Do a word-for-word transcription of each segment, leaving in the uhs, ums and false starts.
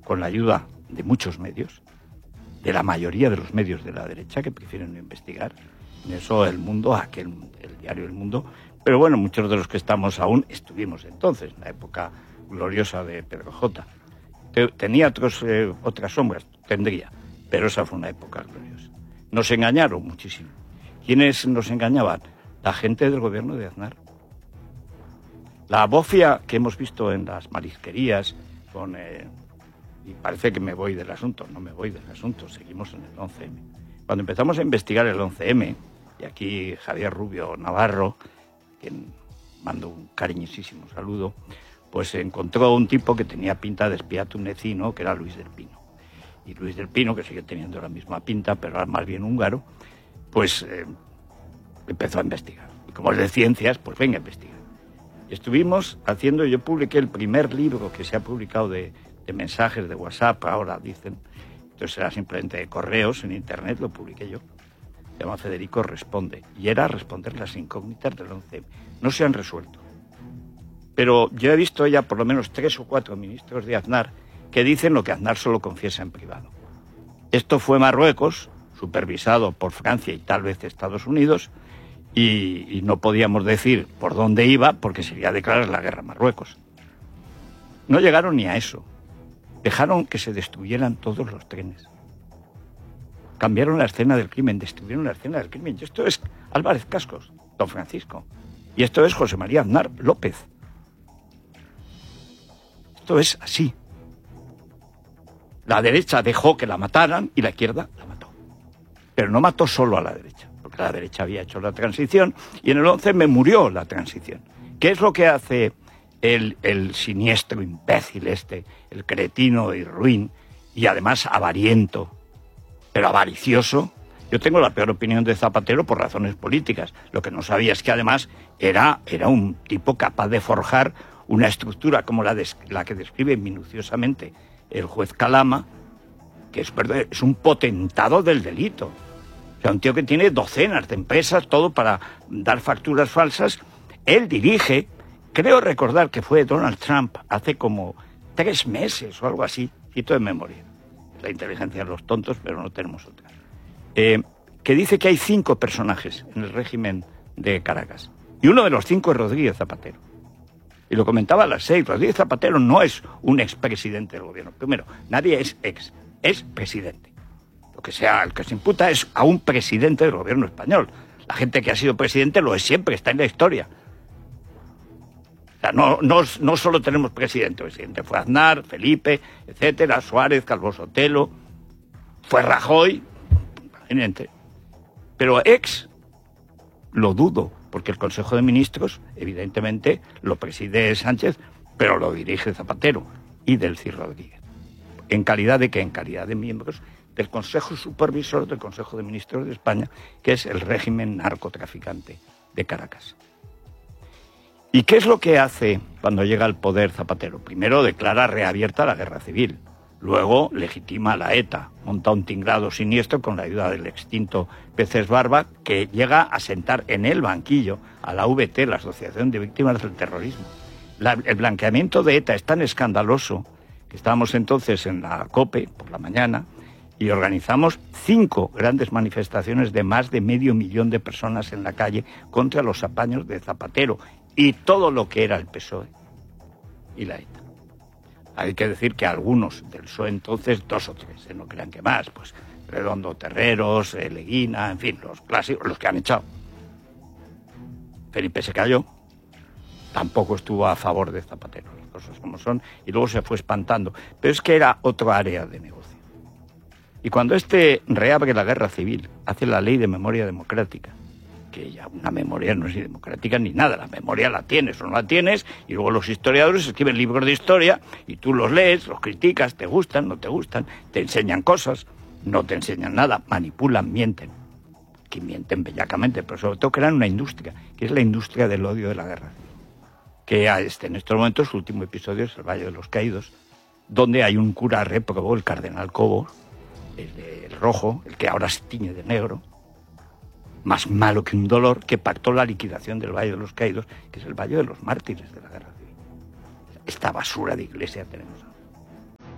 con la ayuda de muchos medios, de la mayoría de los medios de la derecha que prefieren no investigar. En eso El Mundo, aquel, el diario El Mundo, pero bueno, muchos de los que estamos aún estuvimos entonces, en la época gloriosa de Pedro J. Tenía otros, eh, otras sombras, tendría, pero esa fue una época gloriosa. Nos engañaron muchísimo. ¿Quiénes nos engañaban? La gente del gobierno de Aznar. La bofia que hemos visto en las marisquerías, con, eh, y parece que me voy del asunto, no me voy del asunto, seguimos en el once eme. Cuando empezamos a investigar el once eme, y aquí Javier Rubio Navarro, quien mando un cariñosísimo saludo, pues encontró un tipo que tenía pinta de espía tunecino, que era Luis del Pino. Y Luis del Pino, que sigue teniendo la misma pinta, pero era más bien húngaro, pues eh, empezó a investigar. Y como es de ciencias, pues venga a investigar. Y estuvimos haciendo, yo publiqué el primer libro que se ha publicado de, de mensajes de WhatsApp, ahora dicen, entonces era simplemente de correos en internet, lo publiqué yo. Se llama Federico Responde, y era responder las incógnitas del once eme. No se han resuelto. Pero yo he visto ya por lo menos tres o cuatro ministros de Aznar que dicen lo que Aznar solo confiesa en privado. Esto fue Marruecos, supervisado por Francia y tal vez Estados Unidos, y, y no podíamos decir por dónde iba porque sería declarar la guerra a Marruecos. No llegaron ni a eso. Dejaron que se destruyeran todos los trenes. Cambiaron la escena del crimen, destruyeron la escena del crimen. Y esto es Álvarez Cascos, don Francisco. Y esto es José María Aznar López. Esto es así. La derecha dejó que la mataran y la izquierda la mató. Pero no mató solo a la derecha, porque la derecha había hecho la transición y en el once eme murió la transición. ¿Qué es lo que hace el, el siniestro imbécil este, el cretino y ruin, y además avariento, pero avaricioso? Yo tengo la peor opinión de Zapatero por razones políticas. Lo que no sabía es que además era, era un tipo capaz de forjar una estructura como la, de, la que describe minuciosamente el juez Calama, que es, es un potentado del delito. O sea, un tío que tiene docenas de empresas, todo para dar facturas falsas. Él dirige, creo recordar que fue Donald Trump hace como tres meses o algo así, cito de memoria. La inteligencia de los tontos, pero no tenemos otra. Eh, que dice que hay cinco personajes en el régimen de Caracas. Y uno de los cinco es Rodríguez Zapatero. Y lo comentaba a las seis, Rodríguez Zapatero no es un expresidente del gobierno. Primero, nadie es ex, es presidente. Lo que sea, el que se imputa es a un presidente del gobierno español. La gente que ha sido presidente lo es siempre, está en la historia. O sea, no, no, no solo tenemos presidente, el presidente fue Aznar, Felipe, etcétera, Suárez, Calvo Sotelo, fue Rajoy, imagínate. Pero ex, lo dudo, porque el Consejo de Ministros, evidentemente, lo preside Sánchez, pero lo dirige Zapatero y Delcy Rodríguez. ¿En calidad de qué? En calidad de miembros del Consejo Supervisor del Consejo de Ministros de España, que es el régimen narcotraficante de Caracas. ¿Y qué es lo que hace cuando llega al poder Zapatero? Primero declara reabierta la guerra civil. Luego legitima a la ETA, monta un tinglado siniestro con la ayuda del extinto Peces Barba, que llega a sentar en el banquillo a la V T, la Asociación de Víctimas del Terrorismo. La, el blanqueamiento de ETA es tan escandaloso que estábamos entonces en la COPE por la mañana y organizamos cinco grandes manifestaciones de más de medio millón de personas en la calle contra los apaños de Zapatero y todo lo que era el P S O E y la ETA. Hay que decir que algunos del P S O E entonces, dos o tres, ¿eh? No crean que más, pues Redondo Terreros, eh, Leguina, en fin, los clásicos, los que han echado. Felipe se cayó, tampoco estuvo a favor de Zapatero, las cosas como son, y luego se fue espantando. Pero es que era otro área de negocio. Y cuando este reabre la guerra civil, hace la ley de memoria democrática, que ya una memoria no es ni democrática ni nada, la memoria la tienes o no la tienes, y luego los historiadores escriben libros de historia, y tú los lees, los criticas, te gustan, no te gustan, te enseñan cosas, no te enseñan nada, manipulan, mienten, que mienten bellacamente, pero sobre todo crean una industria, que es la industria del odio de la guerra civil, que este, en estos momentos su último episodio es el Valle de los Caídos, donde hay un cura réprobo, el cardenal Cobo, el, de, el rojo, el que ahora se tiñe de negro, más malo que un dolor, que pactó la liquidación del Valle de los Caídos, que es el Valle de los Mártires de la Guerra Civil. Esta basura de iglesia tenemos ahora.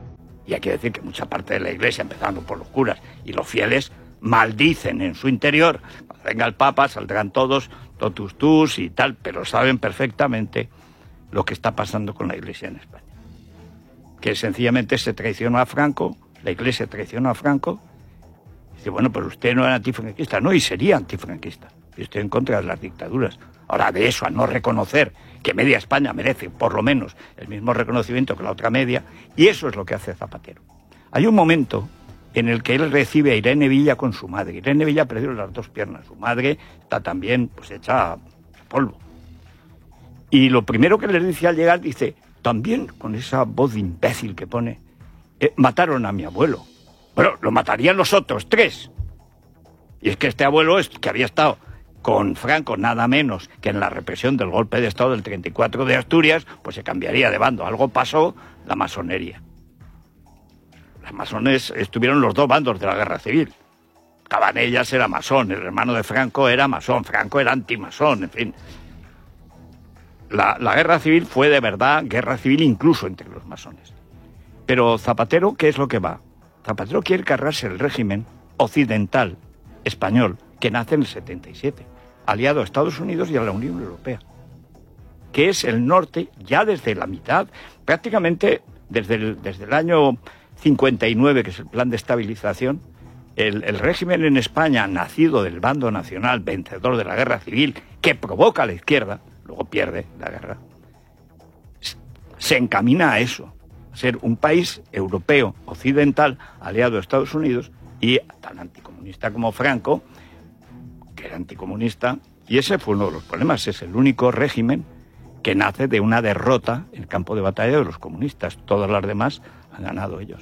Y hay que decir que mucha parte de la Iglesia, empezando por los curas y los fieles, maldicen en su interior. Cuando venga el Papa saldrán todos, totus tus y tal, pero saben perfectamente lo que está pasando con la Iglesia en España. Que sencillamente se traicionó a Franco, la Iglesia traicionó a Franco. Dice, bueno, pero usted no era antifranquista. No, y sería antifranquista. Y estoy en contra de las dictaduras. Ahora, de eso a no reconocer que media España merece, por lo menos, el mismo reconocimiento que la otra media, y eso es lo que hace Zapatero. Hay un momento en el que él recibe a Irene Villa con su madre. Irene Villa perdió las dos piernas. Su madre está también pues hecha polvo. Y lo primero que les dice al llegar, dice, también con esa voz de imbécil que pone, eh, mataron a mi abuelo. Bueno, lo matarían los otros tres. Y es que este abuelo, es, que había estado con Franco nada menos que en la represión del golpe de Estado del treinta y cuatro de Asturias, pues se cambiaría de bando. Algo pasó, la masonería. Los masones estuvieron los dos bandos de la guerra civil. Cabanellas era masón, el hermano de Franco era masón, Franco era antimasón, en fin. La, la guerra civil fue de verdad guerra civil incluso entre los masones. Pero Zapatero, ¿qué es lo que va? Zapatero quiere cargarse el régimen occidental español que nace en el setenta y siete, aliado a Estados Unidos y a la Unión Europea, que es el norte ya desde la mitad, prácticamente desde el, desde el año cincuenta y nueve, que es el plan de estabilización. El, el régimen en España, nacido del bando nacional, vencedor de la guerra civil, que provoca a la izquierda, luego pierde la guerra, se encamina a eso, a ser un país europeo, occidental, aliado a Estados Unidos, y tan anticomunista como Franco, que era anticomunista, y ese fue uno de los problemas. Es el único régimen que nace de una derrota en el campo de batalla de los comunistas. Todas las demás han ganado ellos.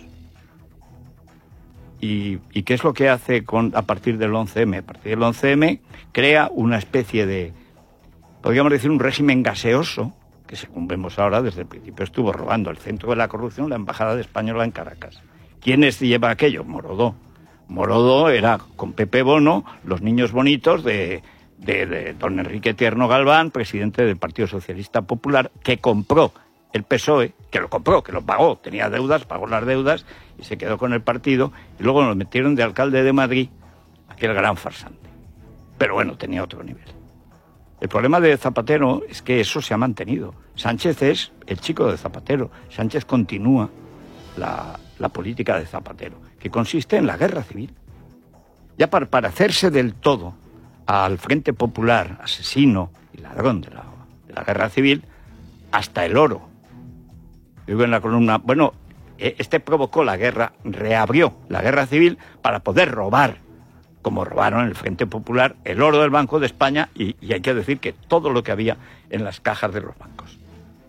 ¿Y, y qué es lo que hace con, a partir del once eme? A partir del once eme crea una especie de, podríamos decir, un régimen gaseoso, que según vemos ahora, desde el principio estuvo robando el centro de la corrupción, la embajada de Española en Caracas. ¿Quiénes lleva aquello? Morodó. Morodó era, con Pepe Bono, los niños bonitos de, de, de don Enrique Tierno Galván, presidente del Partido Socialista Popular, que compró el P S O E, que lo compró, que lo pagó, tenía deudas, pagó las deudas y se quedó con el partido, y luego nos metieron de alcalde de Madrid, aquel gran farsante. Pero bueno, tenía otro nivel. El problema de Zapatero es que eso se ha mantenido. Sánchez es el chico de Zapatero. Sánchez continúa la, la política de Zapatero, que consiste en la guerra civil. Ya para parecerse del todo al Frente Popular, asesino y ladrón de la, de la guerra civil, hasta el oro. Digo en la columna, bueno, este provocó la guerra, reabrió la guerra civil para poder robar, como robaron en el Frente Popular, el oro del Banco de España, y, y hay que decir que todo lo que había en las cajas de los bancos.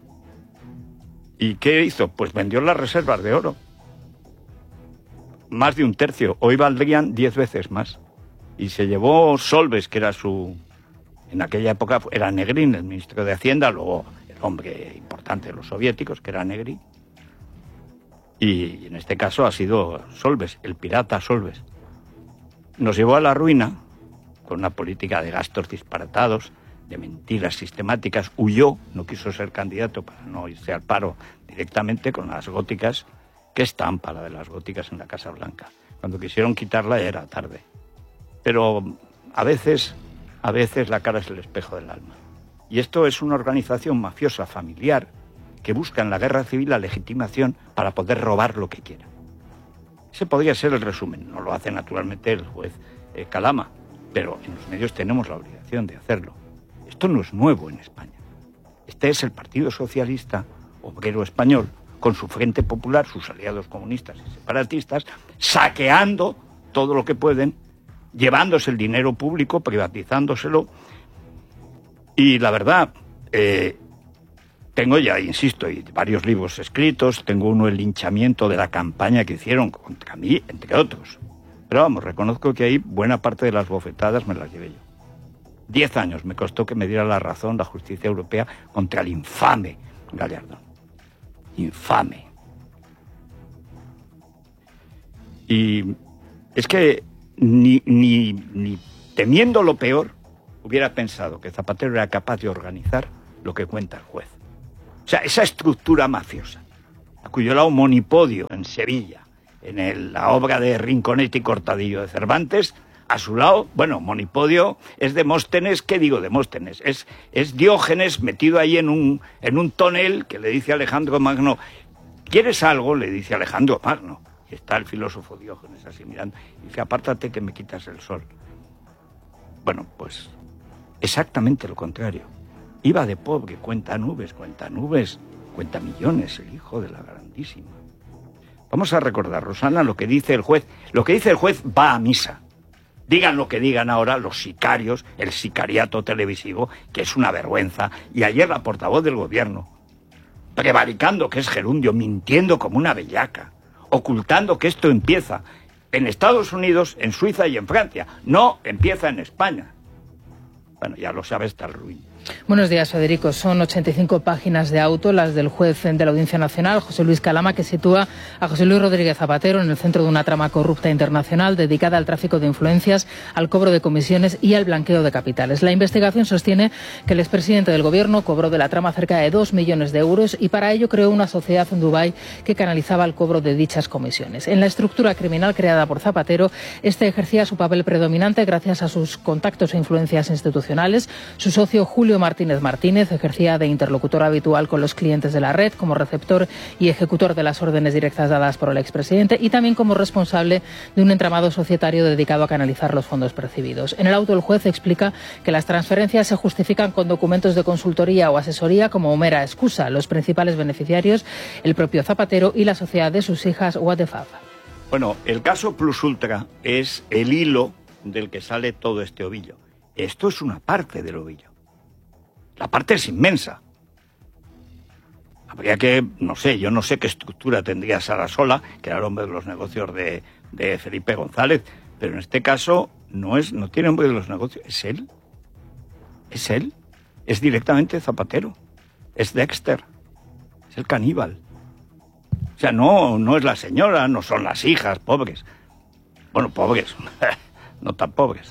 ¿Y qué hizo? Pues vendió las reservas de oro. Más de un tercio. Hoy valdrían diez veces más. Y se llevó Solbes, que era su... En aquella época era Negrín, el ministro de Hacienda, luego el hombre importante de los soviéticos, que era Negri. Y en este caso ha sido Solbes, el pirata Solbes. Nos llevó a la ruina con una política de gastos disparatados, de mentiras sistemáticas. Huyó, no quiso ser candidato para no irse al paro directamente con las góticas. Qué estampa la de las góticas en la Casa Blanca. Cuando quisieron quitarla ya era tarde. Pero a veces, a veces la cara es el espejo del alma. Y esto es una organización mafiosa familiar que busca en la guerra civil la legitimación para poder robar lo que quiera. Ese podría ser el resumen. No lo hace naturalmente el juez eh, Calama, pero en los medios tenemos la obligación de hacerlo. Esto no es nuevo en España. Este es el Partido Socialista Obrero Español, con su Frente Popular, sus aliados comunistas y separatistas, saqueando todo lo que pueden, llevándose el dinero público, privatizándoselo. Y la verdad, eh, tengo ya, insisto, y varios libros escritos, tengo uno, el linchamiento de la campaña que hicieron contra mí, entre otros. Pero vamos, reconozco que ahí buena parte de las bofetadas me las llevé yo. Diez años me costó que me diera la razón la justicia europea contra el infame Gallardón. Infame. Y es que ni, ni, ni temiendo lo peor hubiera pensado que Zapatero era capaz de organizar lo que cuenta el juez. O sea, esa estructura mafiosa. a cuyo lado Monipodio, en Sevilla, en el, la obra de Rinconete y Cortadillo de Cervantes, a su lado, bueno, Monipodio es Demóstenes, ¿qué digo Demóstenes? Es, es Diógenes metido ahí en un, en un tonel que le dice a Alejandro Magno, ¿quieres algo? Le dice Alejandro Magno. Y está el filósofo Diógenes así mirando, y dice, apártate que me quitas el sol. Bueno, pues exactamente lo contrario. Iba de pobre, cuenta nubes, cuenta nubes, cuenta millones, el hijo de la grandísima. Vamos a recordar, Rosana, lo que dice el juez. Lo que dice el juez va a misa. Digan lo que digan ahora los sicarios, el sicariato televisivo, que es una vergüenza. Y ayer la portavoz del gobierno, prevaricando que es gerundio, mintiendo como una bellaca, ocultando que esto empieza en Estados Unidos, en Suiza y en Francia. No empieza en España. Bueno, ya lo sabe, está el ruin. Buenos días, Federico. Son ochenta y cinco páginas de auto, las del juez de la Audiencia Nacional, José Luis Calama, que sitúa a José Luis Rodríguez Zapatero en el centro de una trama corrupta internacional dedicada al tráfico de influencias, al cobro de comisiones y al blanqueo de capitales. La investigación sostiene que el expresidente del Gobierno cobró de la trama cerca de dos millones de euros y para ello creó una sociedad en Dubái que canalizaba el cobro de dichas comisiones. En la estructura criminal creada por Zapatero, este ejercía su papel predominante gracias a sus contactos e influencias institucionales. Su socio Julio Martínez Martínez ejercía de interlocutor habitual con los clientes de la red, como receptor y ejecutor de las órdenes directas dadas por el expresidente y también como responsable de un entramado societario dedicado a canalizar los fondos percibidos. En el auto el juez explica que las transferencias se justifican con documentos de consultoría o asesoría como mera excusa. Los principales beneficiarios, el propio Zapatero y la sociedad de sus hijas What the Fab. Bueno, el caso Plus Ultra es el hilo del que sale todo este ovillo. Esto es una parte del ovillo. La parte es inmensa. Habría que, no sé, yo no sé qué estructura tendría Sarasola, que era el hombre de los negocios de, de Felipe González, pero en este caso no es, no tiene hombre de los negocios, es él. Es él. Es directamente Zapatero. Es Dexter. Es el caníbal. O sea, no, no es la señora, no son las hijas, pobres. Bueno, pobres, no tan pobres.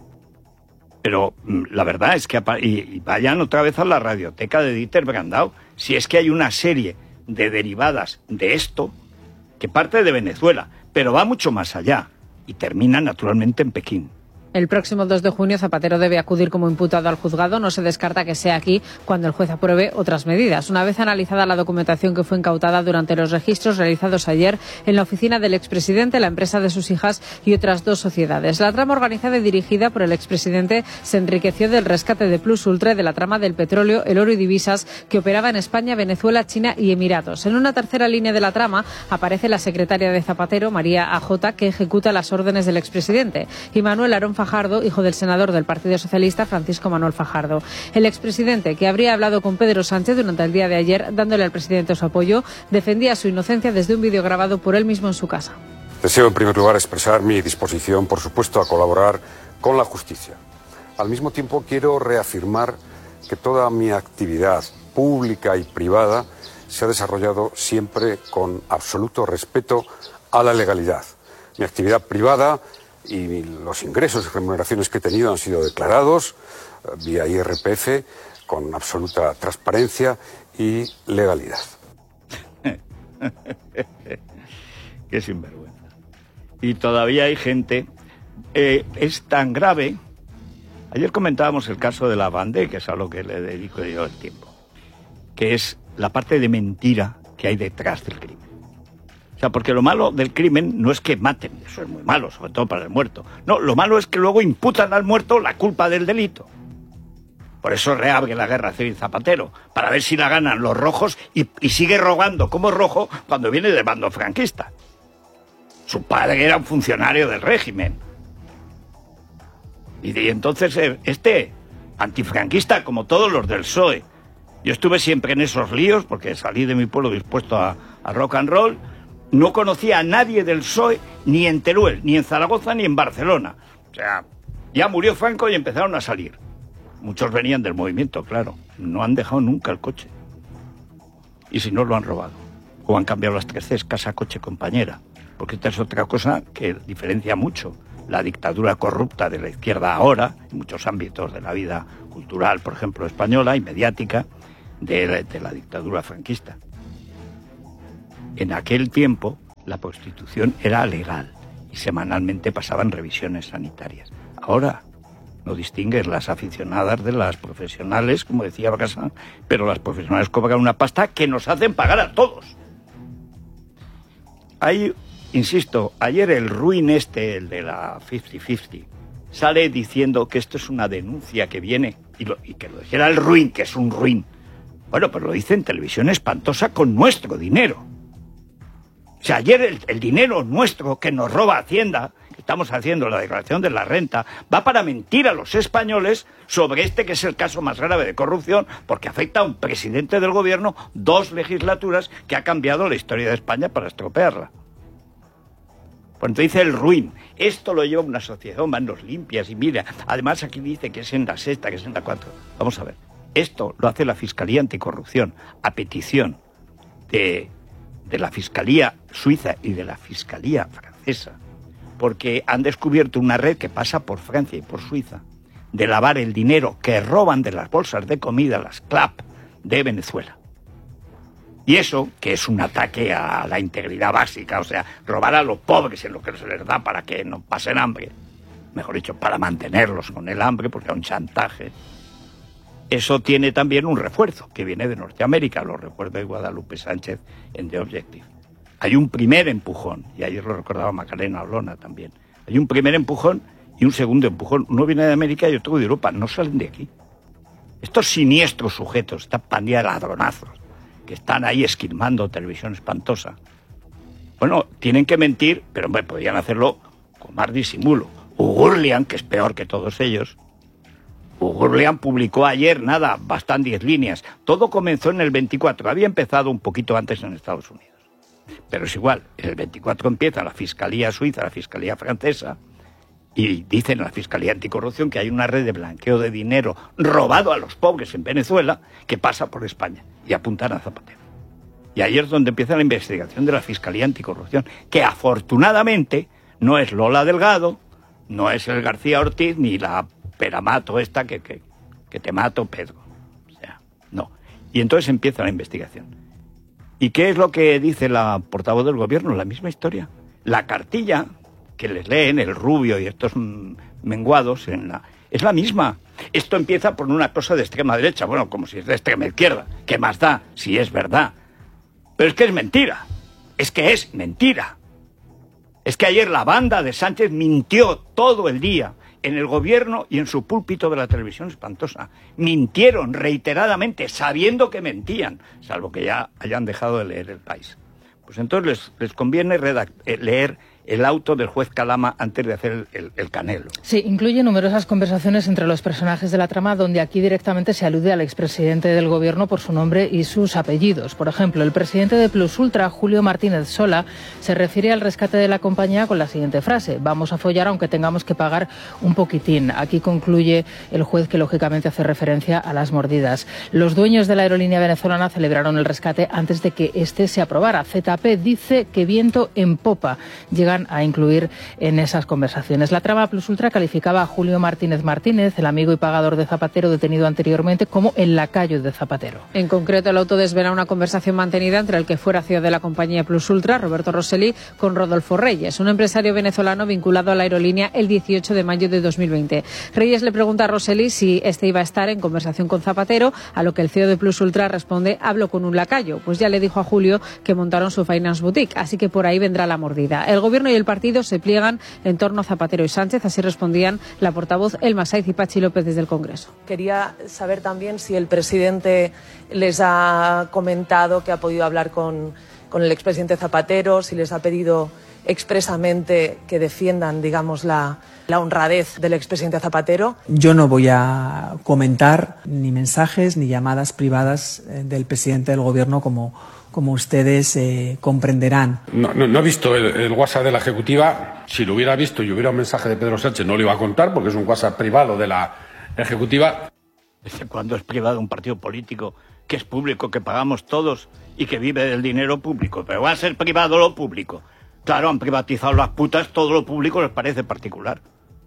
Pero la verdad es que, y vayan otra vez a la radioteca de Dieter Brandau, si es que hay una serie de derivadas de esto que parte de Venezuela, pero va mucho más allá y termina naturalmente en Pekín. El próximo dos de junio Zapatero debe acudir como imputado al juzgado. No se descarta que sea aquí cuando el juez apruebe otras medidas. Una vez analizada la documentación que fue incautada durante los registros realizados ayer en la oficina del expresidente, la empresa de sus hijas y otras dos sociedades. La trama organizada y dirigida por el expresidente se enriqueció del rescate de Plus Ultra y de la trama del petróleo, el oro y divisas que operaba en España, Venezuela, China y Emiratos. En una tercera línea de la trama aparece la secretaria de Zapatero, María A J, que ejecuta las órdenes del expresidente, y Manuel Arón Fajardo, hijo del senador del Partido Socialista, Francisco Manuel Fajardo. El expresidente, que habría hablado con Pedro Sánchez durante el día de ayer, dándole al presidente su apoyo, defendía su inocencia desde un vídeo grabado por él mismo en su casa. Deseo, en primer lugar, expresar mi disposición, por supuesto, a colaborar con la justicia. Al mismo tiempo, quiero reafirmar que toda mi actividad pública y privada se ha desarrollado siempre con absoluto respeto a la legalidad. Mi actividad privada y los ingresos y remuneraciones que he tenido han sido declarados vía I R P F con absoluta transparencia y legalidad. Qué sinvergüenza. Y todavía hay gente... Eh, es tan grave... Ayer comentábamos el caso de la Vendée, que es a lo que le dedico yo el tiempo, que es la parte de mentira que hay detrás del crimen. O sea, porque lo malo del crimen no es que maten, eso es muy malo, sobre todo para el muerto. No, lo malo es que luego imputan al muerto la culpa del delito. Por eso reabre la guerra civil Zapatero, para ver si la ganan los rojos y, y sigue rogando como rojo cuando viene del bando franquista. Su padre era un funcionario del régimen. Y, y entonces este antifranquista, como todos los del P S O E, yo estuve siempre en esos líos porque salí de mi pueblo dispuesto a, a rock and roll. No conocía a nadie del P S O E, ni en Teruel, ni en Zaragoza, ni en Barcelona. O sea, ya murió Franco y empezaron a salir. Muchos venían del movimiento, claro. No han dejado nunca el coche. Y si no, lo han robado. O han cambiado las tres Cs, casa, coche, compañera. Porque esta es otra cosa que diferencia mucho la dictadura corrupta de la izquierda ahora, en muchos ámbitos de la vida cultural, por ejemplo, española y mediática, de, de la dictadura franquista. en aquel tiempo la prostitución era legal y semanalmente pasaban revisiones sanitarias. Ahora no distingues las aficionadas de las profesionales, como decía Bacasán, pero las profesionales cobran una pasta que nos hacen pagar a todos. Hay, insisto, ayer el ruin este, el de la cincuenta cincuenta, sale diciendo que esto es una denuncia que viene, y, lo, y que lo dijera el ruin, que es un ruin. Bueno, pero lo dice en Televisión Espantosa con nuestro dinero. O sea, ayer el, el dinero nuestro que nos roba Hacienda, que estamos haciendo la declaración de la renta, va para mentir a los españoles sobre este que es el caso más grave de corrupción, porque afecta a un presidente del gobierno, dos legislaturas, que ha cambiado la historia de España para estropearla. Cuando dice el ruin, esto lo lleva una asociación, manos limpias, y mira, además aquí dice que es en la sexta, que es en la cuatro. Vamos a ver, esto lo hace la Fiscalía Anticorrupción, a petición de, de la Fiscalía Suiza y de la Fiscalía Francesa, porque han descubierto una red que pasa por Francia y por Suiza, de lavar el dinero que roban de las bolsas de comida, las C L A P, de Venezuela. Y eso, que es un ataque a la integridad básica, o sea, robar a los pobres en lo que se les da para que no pasen hambre, mejor dicho, para mantenerlos con el hambre, porque es un chantaje. Eso tiene también un refuerzo, que viene de Norteamérica, lo recuerda Guadalupe Sánchez en The Objective. Hay un primer empujón, y ayer lo recordaba Macarena Olona también. Hay un primer empujón y un segundo empujón. Uno viene de América y otro de Europa, no salen de aquí. Estos siniestros sujetos, esta pandilla de ladronazos, que están ahí esquilmando Televisión Espantosa, bueno, tienen que mentir, pero hombre, podrían hacerlo con más disimulo. Ugurlian, que es peor que todos ellos, Ugurlian publicó ayer, nada, bastan diez líneas. Todo comenzó en el veinticuatro, había empezado un poquito antes en Estados Unidos. Pero es igual, en el veinticuatro empieza la Fiscalía Suiza, la Fiscalía Francesa, y dicen en la Fiscalía Anticorrupción que hay una red de blanqueo de dinero robado a los pobres en Venezuela que pasa por España, y apuntan a Zapatero. Y ahí es donde empieza la investigación de la Fiscalía Anticorrupción, que afortunadamente no es Lola Delgado, no es el García Ortiz, ni la Peramato esta que, que, que te mato, Pedro. O sea, no. Y entonces empieza la investigación. ¿Y qué es lo que dice la portavoz del gobierno? La misma historia. La cartilla que les leen, el Rubio y estos menguados, en la, es la misma. Esto empieza por una cosa de extrema derecha, bueno, como si es de extrema izquierda. ¿Qué más da si es verdad? Pero es que es mentira. Es que es mentira. Es que ayer la banda de Sánchez mintió todo el día en el gobierno y en su púlpito de la Televisión Espantosa. Mintieron reiteradamente, sabiendo que mentían, salvo que ya hayan dejado de leer El País. Pues entonces les, les conviene redact- eh, leer el auto del juez Calama antes de hacer el, el, el Canelo. Sí, incluye numerosas conversaciones entre los personajes de la trama, donde aquí directamente se alude al expresidente del gobierno por su nombre y sus apellidos. Por ejemplo, el presidente de Plus Ultra, Julio Martínez Sola, se refiere al rescate de la compañía con la siguiente frase: vamos a follar aunque tengamos que pagar un poquitín. Aquí concluye el juez, que lógicamente hace referencia a las mordidas. Los dueños de la aerolínea venezolana celebraron el rescate antes de que este se aprobara. Z P dice que viento en popa llegan a incluir en esas conversaciones. La trama Plus Ultra calificaba a Julio Martínez Martínez, el amigo y pagador de Zapatero detenido anteriormente, como el lacayo de Zapatero. En concreto, el auto desvela una conversación mantenida entre el que fuera C E O de la compañía Plus Ultra, Roberto Rosselli, con Rodolfo Reyes, un empresario venezolano vinculado a la aerolínea el dieciocho de mayo de dos mil veinte. Reyes le pregunta a Rosselli si este iba a estar en conversación con Zapatero, a lo que el C E O de Plus Ultra responde: hablo con un lacayo. Pues ya le dijo a Julio que montaron su Finance Boutique, así que por ahí vendrá la mordida. El gobierno y el partido se pliegan en torno a Zapatero y Sánchez, así respondían la portavoz Elma Saiz y Pachi López desde el Congreso. Quería saber también si el presidente les ha comentado que ha podido hablar con, con el expresidente Zapatero, si les ha pedido expresamente que defiendan, digamos, la, la honradez del expresidente Zapatero. Yo no voy a comentar ni mensajes ni llamadas privadas del presidente del gobierno, como como ustedes eh, comprenderán. No, no, no he visto el, el WhatsApp de la Ejecutiva. Si lo hubiera visto y hubiera un mensaje de Pedro Sánchez, no lo iba a contar, porque es un WhatsApp privado de la Ejecutiva. ¿Desde cuándo es privado un partido político que es público, que pagamos todos y que vive del dinero público? Pero va a ser privado lo público. Claro, han privatizado las putas, todo lo público les parece particular.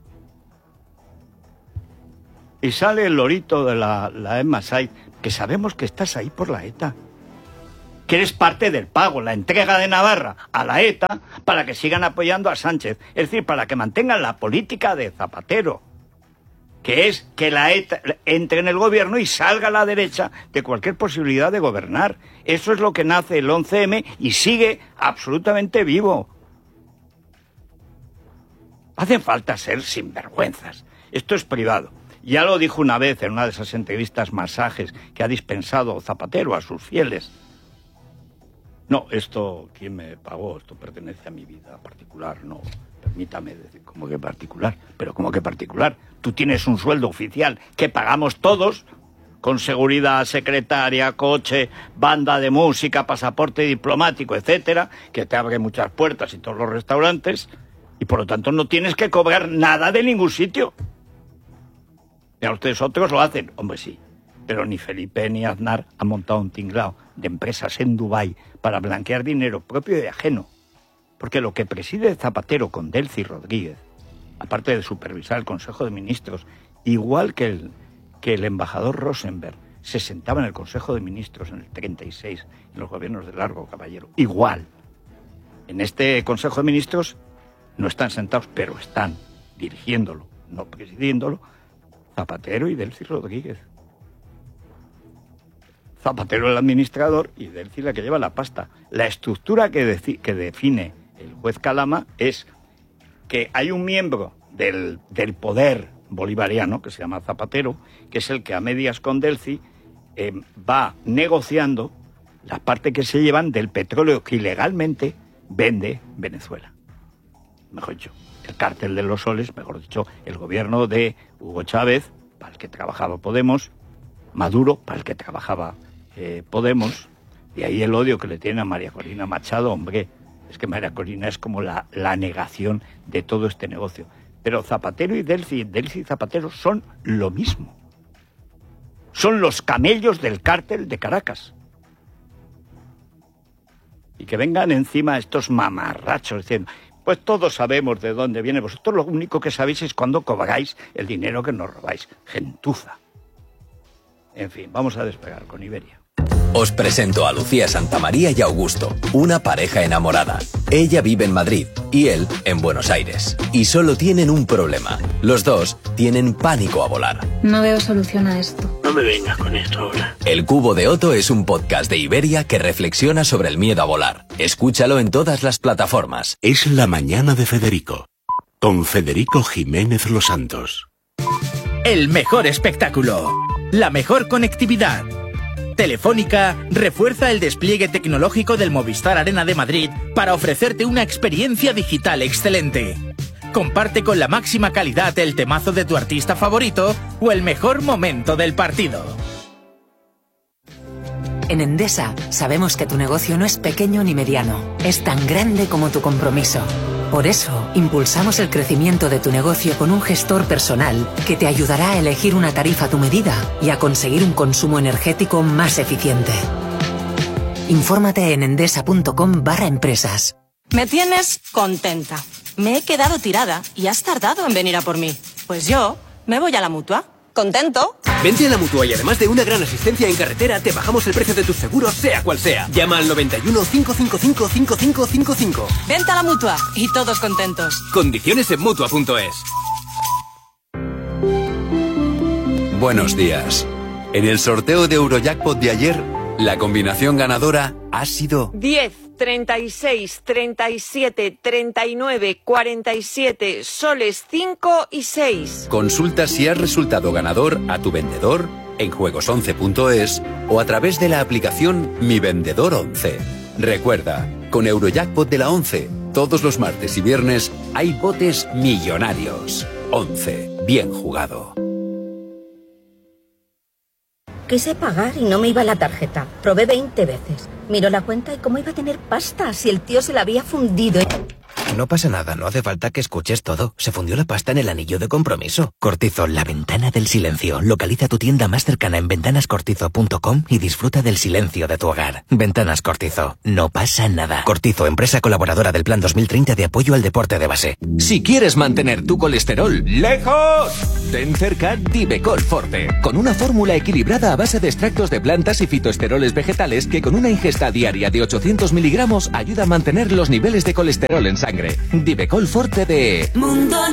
Y sale el lorito de la, la Emma Saiz, que sabemos que estás ahí por la ETA. que eres parte del pago, la entrega de Navarra a la ETA para que sigan apoyando a Sánchez. Es decir, para que mantengan la política de Zapatero, que es que la ETA entre en el gobierno y salga a la derecha de cualquier posibilidad de gobernar. Eso es lo que nace el once eme y sigue absolutamente vivo. Hacen falta ser sinvergüenzas. Esto es privado. Ya lo dijo una vez en una de esas entrevistas masajes que ha dispensado Zapatero a sus fieles. No, esto, ¿quién me pagó? Esto pertenece a mi vida particular, no. Permítame decir, ¿cómo que particular? Pero ¿cómo que particular? Tú tienes un sueldo oficial que pagamos todos, con seguridad, secretaria, coche, banda de música, pasaporte diplomático, etcétera, que te abre muchas puertas y todos los restaurantes, y por lo tanto no tienes que cobrar nada de ningún sitio. Y a ustedes otros lo hacen, hombre sí, pero ni Felipe ni Aznar han montado un tinglao de empresas en Dubái para blanquear dinero propio y ajeno. Porque lo que preside Zapatero con Delcy Rodríguez, aparte de supervisar el Consejo de Ministros, igual que el, que el embajador Rosenberg se sentaba en el Consejo de Ministros en el treinta y seis, en los gobiernos de Largo Caballero, igual. En este Consejo de Ministros no están sentados, pero están dirigiéndolo, no presidiéndolo, Zapatero y Delcy Rodríguez. Zapatero el administrador y Delcy la que lleva la pasta. La estructura que, deci- que define el juez Calama es que hay un miembro del, del poder bolivariano, que se llama Zapatero, que es el que a medias con Delcy eh, va negociando la parte que se llevan del petróleo que ilegalmente vende Venezuela. Mejor dicho, el cártel de los soles, mejor dicho, el gobierno de Hugo Chávez, para el que trabajaba Podemos, Maduro, para el que trabajaba eh, Podemos, y ahí el odio que le tiene a María Corina Machado. Hombre, es que María Corina es como la, la negación de todo este negocio. Pero Zapatero y Delcy, Delcy y Zapatero son lo mismo. Son los camellos del cártel de Caracas. Y que vengan encima estos mamarrachos diciendo, pues todos sabemos de dónde viene. Vosotros lo único que sabéis es cuándo cobráis el dinero que nos robáis. Gentuza. En fin, vamos a despegar con Iberia. Os presento a Lucía Santamaría y Augusto, una pareja enamorada. Ella vive en Madrid y él en Buenos Aires. Y solo tienen un problema. Los dos tienen pánico a volar. No veo solución a esto. No me vengas con esto ahora. El Cubo de Otto es un podcast de Iberia que reflexiona sobre el miedo a volar. Escúchalo en todas las plataformas. Es la mañana de Federico, con Federico Jiménez Los Santos. El mejor espectáculo, la mejor conectividad. Telefónica refuerza el despliegue tecnológico del Movistar Arena de Madrid para ofrecerte una experiencia digital excelente. Comparte con la máxima calidad el temazo de tu artista favorito o el mejor momento del partido. En Endesa sabemos que tu negocio no es pequeño ni mediano, es tan grande como tu compromiso. Por eso, impulsamos el crecimiento de tu negocio con un gestor personal que te ayudará a elegir una tarifa a tu medida y a conseguir un consumo energético más eficiente. Infórmate en endesa.com barra empresas. Me tienes contenta. Me he quedado tirada y has tardado en venir a por mí. Pues yo me voy a la Mutua. ¿Contento? Vente a la Mutua y además de una gran asistencia en carretera, te bajamos el precio de tus seguros, sea cual sea. Llama al noventa y uno, cinco cinco cinco, cinco cinco cinco cinco. Vente a la Mutua y todos contentos. Condiciones en Mutua punto es. Buenos días. En el sorteo de Eurojackpot de ayer, la combinación ganadora ha sido diez, treinta y seis, treinta y siete, treinta y nueve, cuarenta y siete, soles cinco y seis. Consulta si has resultado ganador a tu vendedor en juegos once punto es o a través de la aplicación Mi Vendedor once. Recuerda, con Eurojackpot de la once, todos los martes y viernes hay botes millonarios. once. Bien jugado. Quise pagar y no me iba la tarjeta. Probé veinte veces. Miró la cuenta y cómo iba a tener pasta si el tío se la había fundido. no pasa nada, no hace falta que escuches todo. Se fundió la pasta en el anillo de compromiso. Cortizo, la ventana del silencio. Localiza tu tienda más cercana en ventanas cortizo punto com y disfruta del silencio de tu hogar. Ventanas Cortizo, no pasa nada. Cortizo, empresa colaboradora del Plan dos mil treinta de apoyo al deporte de base. Si quieres mantener tu colesterol lejos, ten cerca Divecol Forte, con una fórmula equilibrada a base de extractos de plantas y fitoesteroles vegetales que con una ingesta diaria de ochocientos miligramos ayuda a mantener los niveles de colesterol en sangre. Divecol Forte de Mundo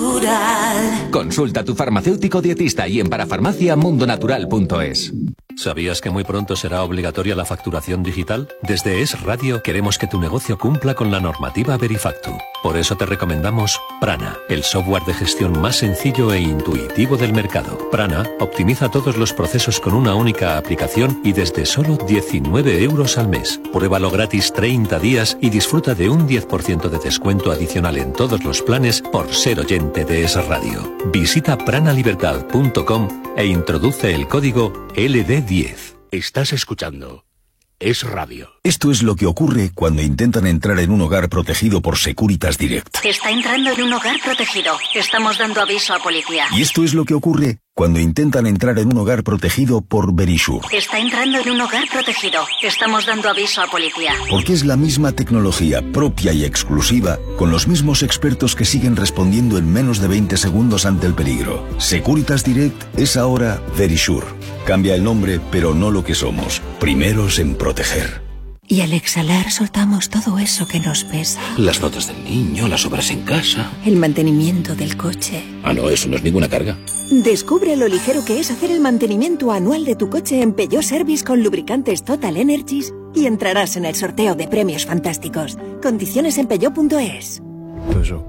Natural. Consulta a tu farmacéutico dietista y en parafarmacia mundonatural punto es. ¿Sabías que muy pronto será obligatoria la facturación digital? Desde Es Radio queremos que tu negocio cumpla con la normativa Verifactu. Por eso te recomendamos Prana, el software de gestión más sencillo e intuitivo del mercado. Prana optimiza todos los procesos con una única aplicación y desde solo diecinueve euros al mes. Pruébalo gratis treinta días y disfruta de un diez por ciento de descuento adicional en todos los planes por ser oyente de Es Radio. Visita pranalibertad punto com e introduce el código L D diez. Estás escuchando Es Radio. Esto es lo que ocurre cuando intentan entrar en un hogar protegido por Securitas Direct. Está entrando en un hogar protegido. Estamos dando aviso a policía. Y esto es lo que ocurre cuando intentan entrar en un hogar protegido por Verisure. Está entrando en un hogar protegido. Estamos dando aviso a policía. Porque es la misma tecnología propia y exclusiva, con los mismos expertos que siguen respondiendo en menos de veinte segundos ante el peligro. Securitas Direct es ahora Verisure. Cambia el nombre, pero no lo que somos. Primeros en proteger. Y al exhalar soltamos todo eso que nos pesa. Las notas del niño, las obras en casa. El mantenimiento del coche. Ah, no, eso no es ninguna carga. Descubre lo ligero que es hacer el mantenimiento anual de tu coche en Peugeot Service con lubricantes Total Energies y entrarás en el sorteo de premios fantásticos. Condiciones en peugeot punto es. Eso.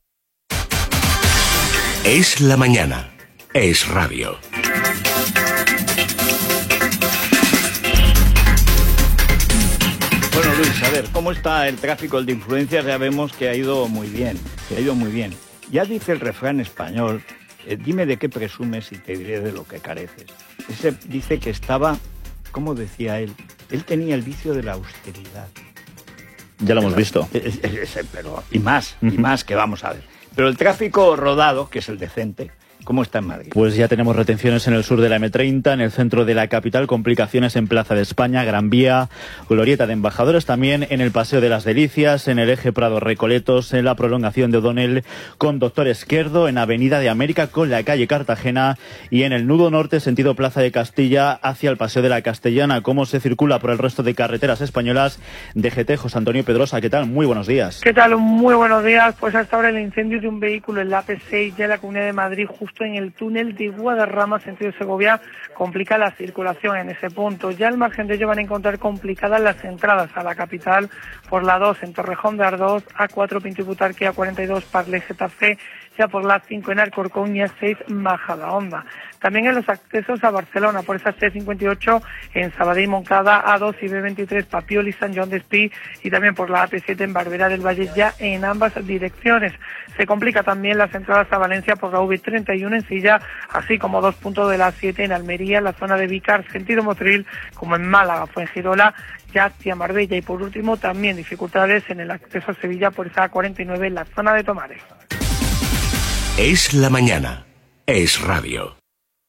Es la mañana. Es Radio. Bueno, Luis, a ver, ¿cómo está el tráfico el de influencias? Ya vemos que ha ido muy bien, que ha ido muy bien. Ya dice el refrán español, eh, dime de qué presumes y te diré de lo que careces. Ese dice que estaba, ¿cómo decía él? Él tenía el vicio de la austeridad. Ya lo hemos pero, visto. Es, es, es, pero, y más, y más que vamos a ver. Pero el tráfico rodado, que es el decente, ¿cómo está en Madrid? Pues ya tenemos retenciones en el sur de la eme treinta, en el centro de la capital, complicaciones en Plaza de España, Gran Vía, Glorieta de Embajadores, también en el Paseo de las Delicias, en el eje Prado-Recoletos, en la prolongación de O'Donnell con Doctor Esquerdo, en Avenida de América con la calle Cartagena y en el nudo norte, sentido Plaza de Castilla, hacia el Paseo de la Castellana. ¿Cómo se circula por el resto de carreteras españolas? D G T, José Antonio Pedrosa, ¿qué tal? Muy buenos días. ¿Qué tal? Muy buenos días. Pues hasta ahora el incendio de un vehículo en la A P seis ya en la Comunidad de Madrid, justo en el túnel de Guadarrama, sentido Segovia, complica la circulación en ese punto. Ya al margen de ello van a encontrar complicadas las entradas a la capital por la dos en Torrejón de Ardoz, A cuatro Pinto y Butarque, A cuarenta y dos Parle Getafe, ya por la cinco en Alcorcón y A seis Majadahonda. También en los accesos a Barcelona, por esa C cincuenta y ocho en Sabadell y Moncada, A dos y B veintitrés Papiol y San Joan d'Espí, y también por la A P siete en Barberá del Valle, ya en ambas direcciones. Se complica también las entradas a Valencia por la V treinta y uno en Silla, así como dos puntos de la siete en Almería, en la zona de Vícar, sentido Motril, como en Málaga, Fuengirola, ya hacia Marbella. Y por último, también dificultades en el acceso a Sevilla por esa A cuarenta y nueve en la zona de Tomares. Es la mañana. Es Radio.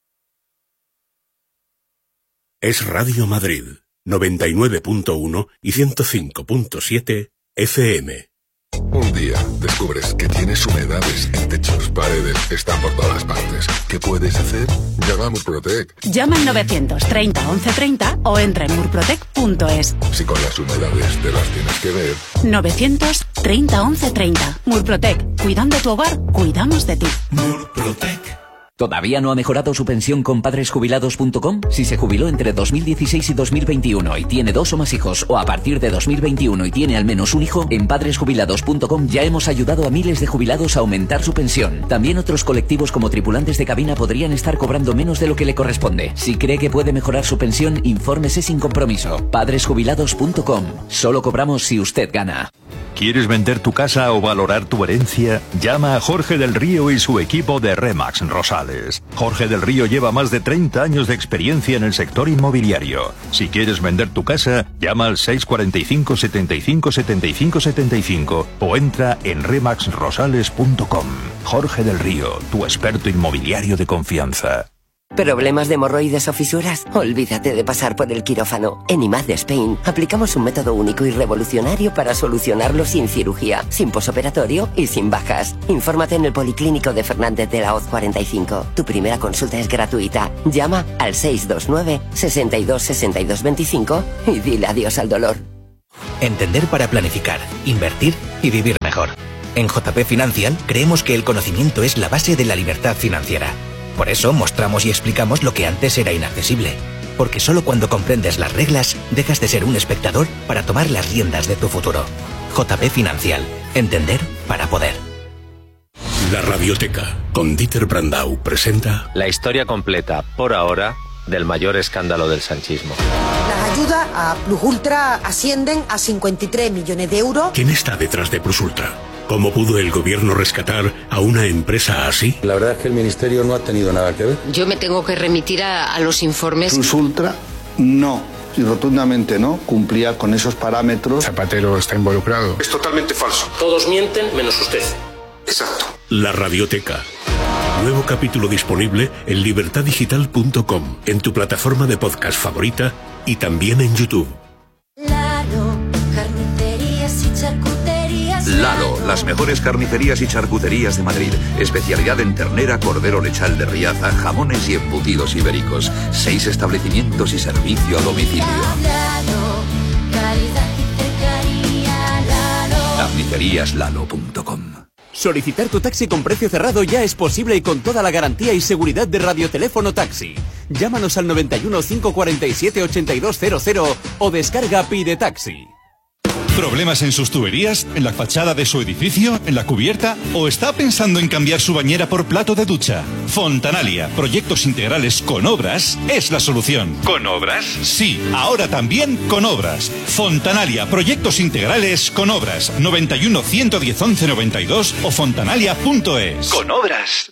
Es Radio Madrid, noventa y nueve punto uno y ciento cinco punto siete F M. Un día descubres que tienes humedades en techos, paredes, están por todas partes. ¿Qué puedes hacer? Llama a Murprotec. Llama al novecientos treinta once treinta o entra en murprotec punto es. Si con las humedades te las tienes que ver. novecientos treinta once treinta. Murprotec. Cuidando tu hogar, cuidamos de ti. Murprotec. ¿Todavía no ha mejorado su pensión con padres jubilados punto com? Si se jubiló entre dos mil dieciséis y dos mil veintiuno y tiene dos o más hijos, o a partir de dos mil veintiuno y tiene al menos un hijo, en padres jubilados punto com ya hemos ayudado a miles de jubilados a aumentar su pensión. También otros colectivos como tripulantes de cabina podrían estar cobrando menos de lo que le corresponde. Si cree que puede mejorar su pensión, infórmese sin compromiso. padres jubilados punto com. Solo cobramos si usted gana. ¿Quieres vender tu casa o valorar tu herencia? Llama a Jorge del Río y su equipo de Remax Rosales. Jorge del Río lleva más de treinta años de experiencia en el sector inmobiliario. Si quieres vender tu casa, llama al seis cuatro cinco, setenta y cinco, setenta y cinco, setenta y cinco o entra en remax rosales punto com. Jorge del Río, tu experto inmobiliario de confianza. ¿Problemas de hemorroides o fisuras? Olvídate de pasar por el quirófano. En I M A D de Spain aplicamos un método único y revolucionario para solucionarlo sin cirugía, sin posoperatorio y sin bajas. Infórmate en el Policlínico de Fernández de la Hoz cuarenta y cinco. Tu primera consulta es gratuita. Llama al seis dos nueve, sesenta y dos, sesenta y dos veinticinco y dile adiós al dolor. Entender para planificar, invertir y vivir mejor. En J P Financial creemos que el conocimiento es la base de la libertad financiera. Por eso mostramos y explicamos lo que antes era inaccesible. Porque solo cuando comprendes las reglas, dejas de ser un espectador para tomar las riendas de tu futuro. J P Financial. Entender para poder. La Radioteca, con Dieter Brandau, presenta... La historia completa, por ahora, del mayor escándalo del sanchismo. Las ayudas a Plus Ultra ascienden a cincuenta y tres millones de euros. ¿Quién está detrás de Plus Ultra? ¿Cómo pudo el gobierno rescatar a una empresa así? La verdad es que el ministerio no ha tenido nada que ver. Yo me tengo que remitir a, a los informes. Plus Ultra no, y rotundamente no, cumplía con esos parámetros. Zapatero está involucrado. Es totalmente falso. Todos mienten menos usted. Exacto. La Radioteca. Nuevo capítulo disponible en libertad digital punto com, en tu plataforma de podcast favorita y también en YouTube. Lalo, carnicerías y charcuterías. Lalo, las mejores carnicerías y charcuterías de Madrid. Especialidad en ternera, cordero lechal de Riaza, jamones y embutidos ibéricos. Seis establecimientos y servicio a domicilio. Lalo, calidad y cercanía. Lalo. carnicerías lalo punto com. Solicitar tu taxi con precio cerrado ya es posible y con toda la garantía y seguridad de Radioteléfono Taxi. Llámanos al noventa y uno, cinco cuarenta y siete, ochenta y dos cero cero o descarga Pide Taxi. ¿Problemas en sus tuberías? ¿En la fachada de su edificio? ¿En la cubierta? ¿O está pensando en cambiar su bañera por plato de ducha? Fontanalia, proyectos integrales con obras, es la solución. ¿Con obras? Sí, ahora también con obras. Fontanalia, proyectos integrales con obras. noventa y uno, ciento diez, once noventa y dos o fontanalia punto es. Con obras.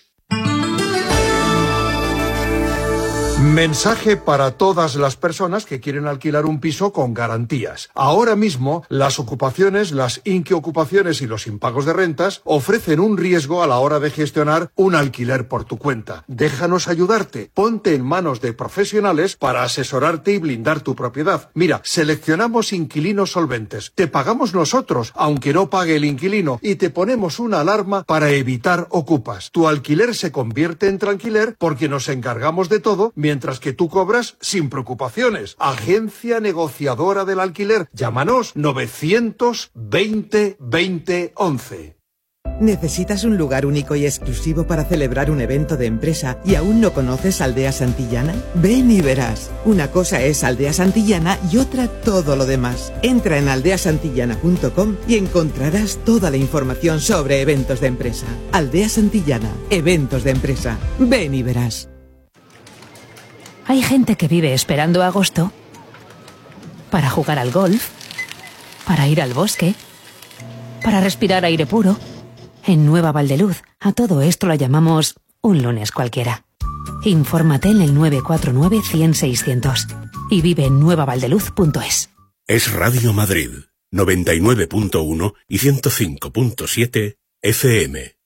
Mensaje para todas las personas que quieren alquilar un piso con garantías. Ahora mismo, las ocupaciones, las inquiocupaciones y los impagos de rentas ofrecen un riesgo a la hora de gestionar un alquiler por tu cuenta. Déjanos ayudarte. Ponte en manos de profesionales para asesorarte y blindar tu propiedad. Mira, seleccionamos inquilinos solventes. Te pagamos nosotros, aunque no pague el inquilino, y te ponemos una alarma para evitar ocupas. Tu alquiler se convierte en tranquiler porque nos encargamos de todo, mientras que tú cobras sin preocupaciones. Agencia negociadora del alquiler. Llámanos novecientos veinte, veinte, once. ¿Necesitas un lugar único y exclusivo para celebrar un evento de empresa y aún no conoces Aldea Santillana? Ven y verás. Una cosa es Aldea Santillana y otra todo lo demás. Entra en aldea santillana punto com y encontrarás toda la información sobre eventos de empresa. Aldea Santillana, eventos de empresa. Ven y verás. Hay gente que vive esperando agosto para jugar al golf, para ir al bosque, para respirar aire puro. En Nueva Valdeluz, a todo esto lo llamamos un lunes cualquiera. Infórmate en el nueve cuatro nueve, cien, seiscientos y vive en nueva valdeluz punto es. Es Radio Madrid, noventa y nueve punto uno y ciento cinco punto siete F M.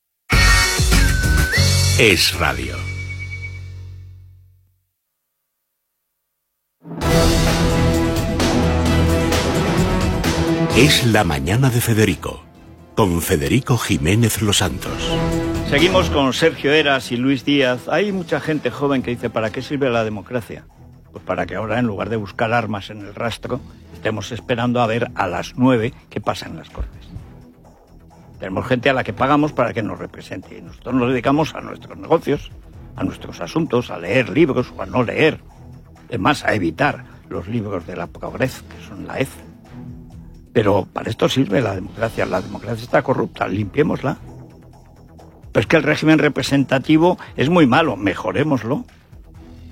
Es Radio. Es la mañana de Federico, con Federico Jiménez Los Santos. Seguimos con Sergio Eras y Luis Díaz. Hay mucha gente joven que dice, ¿para qué sirve la democracia? Pues para que ahora, en lugar de buscar armas en el rastro, estemos esperando a ver a las nueve qué pasa en las Cortes. Tenemos gente a la que pagamos para que nos represente y nosotros nos dedicamos a nuestros negocios, a nuestros asuntos, a leer libros o a no leer. Es más, a evitar los libros de la progres, que son la F. Pero para esto sirve la democracia. La democracia está corrupta, limpiémosla. Pero es que el régimen representativo es muy malo, mejorémoslo.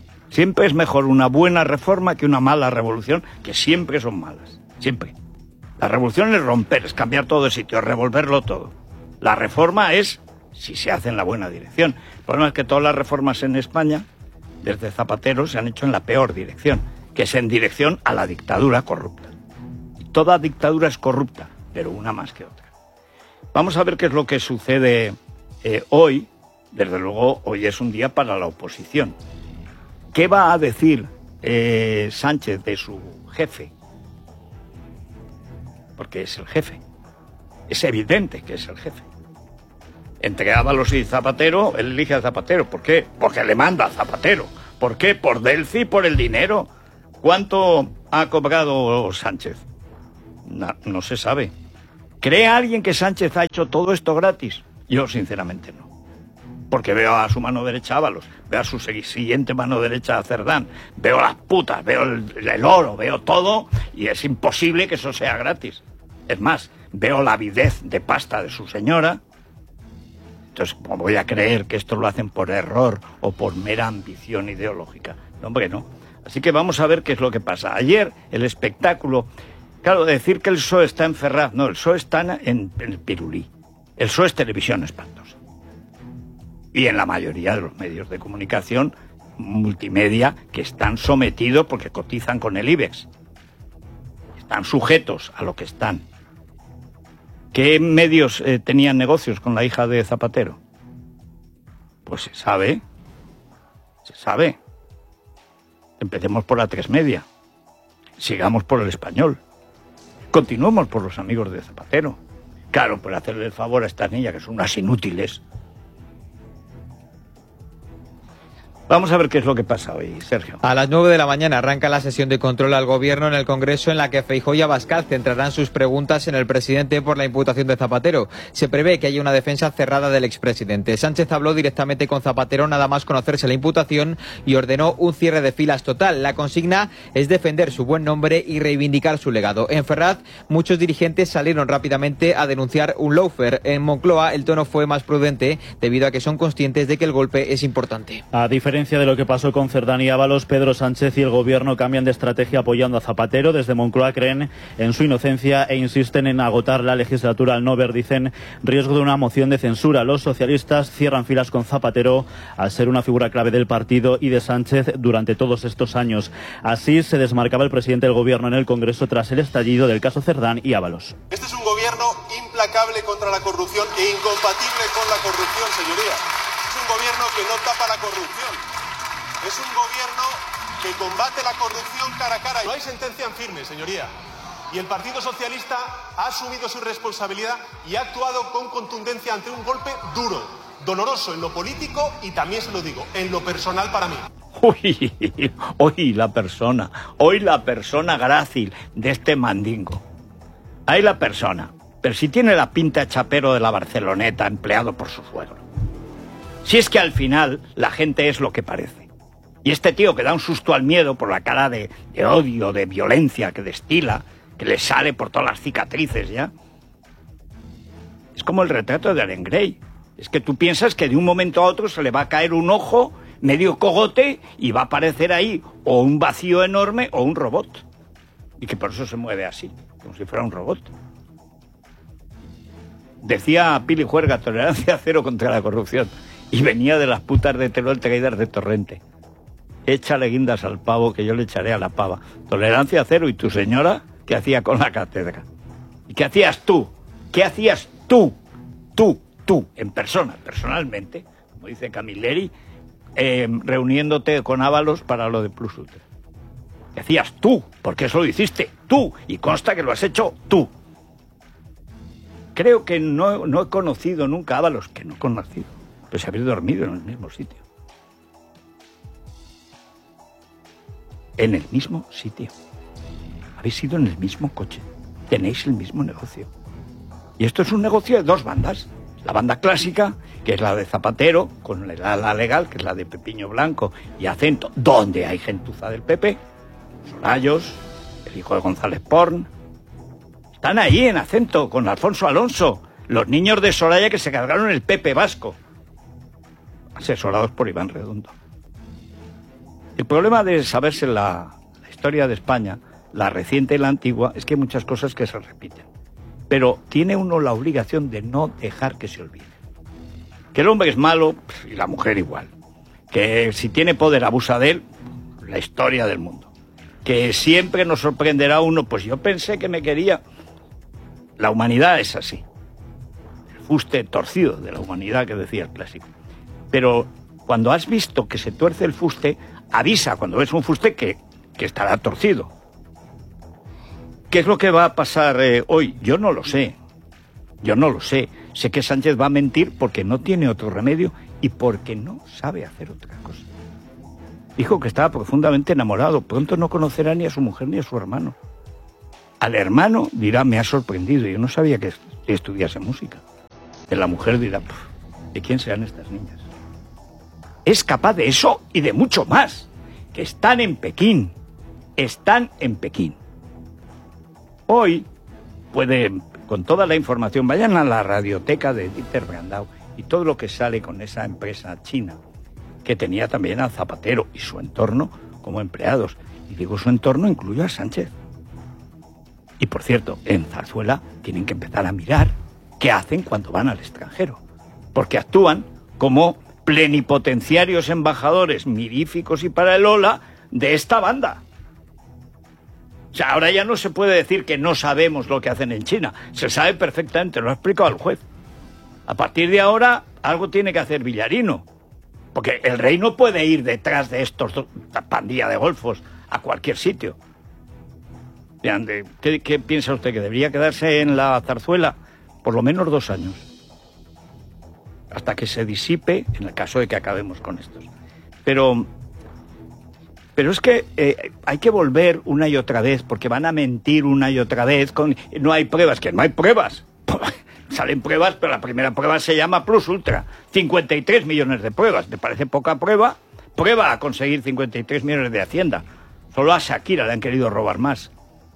Siempre es mejor una buena reforma que una mala revolución, que siempre son malas, siempre. La revolución es romper, es cambiar todo de sitio, es revolverlo todo. La reforma es si se hace en la buena dirección. El problema es que todas las reformas en España, desde Zapatero, se han hecho en la peor dirección, que es en dirección a la dictadura corrupta. Y toda dictadura es corrupta, pero una más que otra. Vamos a ver qué es lo que sucede eh, hoy. Desde luego, hoy es un día para la oposición. ¿Qué va a decir eh, Sánchez de su jefe? Porque es el jefe. Es evidente que es el jefe. Entre Ábalos y Zapatero, él elige a Zapatero. ¿Por qué? Porque le manda a Zapatero. ¿Por qué? Por Delci, por el dinero. ¿Cuánto ha cobrado Sánchez? No, no se sabe. ¿Cree alguien que Sánchez ha hecho todo esto gratis? Yo, sinceramente, no. Porque veo a su mano derecha a Ábalos, veo a su siguiente mano derecha a Cerdán, veo las putas, veo el, el oro, veo todo, y es imposible que eso sea gratis. Es más, veo la avidez de pasta de su señora. Entonces, ¿cómo voy a creer que esto lo hacen por error o por mera ambición ideológica? No, hombre, no. Así que vamos a ver qué es lo que pasa. Ayer, el espectáculo... Claro, decir que el P S O E está en Ferraz, no, el P S O E está en, en el Pirulí. El P S O E es televisión espantosa. Y en la mayoría de los medios de comunicación multimedia que están sometidos porque cotizan con el IBEX. Están sujetos a lo que están. ¿Qué medios eh, tenían negocios con la hija de Zapatero? Pues se sabe. Se sabe. Empecemos por la Tres Media. Sigamos por el Español. Continuemos por los amigos de Zapatero. Claro, por hacerle el favor a estas niñas que son unas inútiles. Vamos a ver qué es lo que pasa hoy, Sergio. A las nueve de la mañana arranca la sesión de control al gobierno en el Congreso, en la que Feijóo y Abascal centrarán sus preguntas en el presidente por la imputación de Zapatero. Se prevé que haya una defensa cerrada del expresidente. Sánchez habló directamente con Zapatero nada más conocerse la imputación y ordenó un cierre de filas total. La consigna es defender su buen nombre y reivindicar su legado. En Ferraz, muchos dirigentes salieron rápidamente a denunciar un lawfare. En Moncloa, el tono fue más prudente debido a que son conscientes de que el golpe es importante. A diferencia de lo que pasó con Cerdán y Ábalos, Pedro Sánchez y el gobierno cambian de estrategia apoyando a Zapatero. Desde Moncloa creen en su inocencia e insisten en agotar la legislatura al no ver, dicen, riesgo de una moción de censura. Los socialistas cierran filas con Zapatero al ser una figura clave del partido y de Sánchez durante todos estos años. Así se desmarcaba el presidente del gobierno en el Congreso tras el estallido del caso Cerdán y Ábalos. Este es un gobierno implacable contra la corrupción e incompatible con la corrupción, señoría. Es un gobierno que no tapa la corrupción. Es un gobierno que combate la corrupción cara a cara. No hay sentencia en firme, señoría. Y el Partido Socialista ha asumido su responsabilidad y ha actuado con contundencia ante un golpe duro, doloroso en lo político y también, se lo digo, en lo personal para mí. Uy, hoy la persona, hoy la persona grácil de este mandingo. Ahí la persona. Pero si tiene la pinta de chapero de la Barceloneta empleado por su suegro. Si es que al final la gente es lo que parece. Y este tío que da un susto al miedo por la cara de, de odio, de violencia que destila, que le sale por todas las cicatrices ya. Es como el retrato de Ellen Gray. Es que tú piensas que de un momento a otro se le va a caer un ojo, medio cogote, y va a aparecer ahí o un vacío enorme o un robot. Y que por eso se mueve así, como si fuera un robot. Decía Pili Juerga, tolerancia cero contra la corrupción. Y venía de las putas de Teruel traídas de Torrente. Échale guindas al pavo que yo le echaré a la pava. Tolerancia cero. ¿Y tu señora qué hacía con la cátedra? ¿Y qué hacías tú? ¿Qué hacías tú? Tú, tú, en persona, personalmente, como dice Camilleri, eh, reuniéndote con Ábalos para lo de Plus Ultra. ¿Qué hacías tú? Porque eso lo hiciste tú. Y consta que lo has hecho tú. Creo que no, no he conocido nunca a Ábalos, que no he conocido. Pues habéis dormido en el mismo sitio. En el mismo sitio. Habéis ido en el mismo coche. Tenéis el mismo negocio. Y esto es un negocio de dos bandas. La banda clásica, que es la de Zapatero, con la, la legal, que es la de Pepiño Blanco y Acento, donde hay gentuza del P P. Sorayos, el hijo de González Porn. Están ahí en Acento, con Alfonso Alonso. Los niños de Soraya que se cargaron el P P vasco. Asesorados por Iván Redondo. El problema de saberse la, la historia de España la reciente y la antigua, es que hay muchas cosas que se repiten. Pero tiene uno la obligación de no dejar que se olvide. Que el hombre es malo y la mujer igual. Que si tiene poder abusa de él, la historia del mundo. Que siempre nos sorprenderá uno, pues yo pensé que me quería. La humanidad es así. El fuste torcido de la humanidad que decía el clásico. Pero cuando has visto que se tuerce el fuste, avisa cuando ves un fuste que, que estará torcido. ¿Qué es lo que va a pasar eh, hoy? Yo no lo sé. Yo no lo sé. Sé que Sánchez va a mentir porque no tiene otro remedio y porque no sabe hacer otra cosa. Dijo que estaba profundamente enamorado. Pronto no conocerá ni a su mujer ni a su hermano. Al hermano dirá, me ha sorprendido. Yo no sabía que estudiase música. De la mujer dirá, ¿de quién serán estas niñas? Es capaz de eso y de mucho más. Que están en Pekín. Están en Pekín. Hoy pueden, con toda la información, vayan a la radioteca de Dieter Brandau y todo lo que sale con esa empresa china, que tenía también a Zapatero y su entorno como empleados. Y digo su entorno, incluyo a Sánchez. Y por cierto, en Zarzuela tienen que empezar a mirar qué hacen cuando van al extranjero. Porque actúan como plenipotenciarios embajadores miríficos y para el Ola de esta banda. O sea, ahora ya no se puede decir que no sabemos lo que hacen en China. Se sabe perfectamente, lo ha explicado el juez. A partir de ahora, algo tiene que hacer Villarino. Porque el rey no puede ir detrás de estos dos, esta pandilla de golfos a cualquier sitio. ¿Qué, ¿Qué piensa usted? ¿Que debería quedarse en la Zarzuela por lo menos dos años? Hasta que se disipe, en el caso de que acabemos con estos. Pero... Pero es que eh, hay que volver una y otra vez, porque van a mentir una y otra vez. Con, no hay pruebas, que no hay pruebas. Salen pruebas, pero la primera prueba se llama Plus Ultra. cincuenta y tres millones de pruebas. ¿Me parece poca prueba? Prueba a conseguir cincuenta y tres millones de Hacienda. Solo a Shakira le han querido robar más.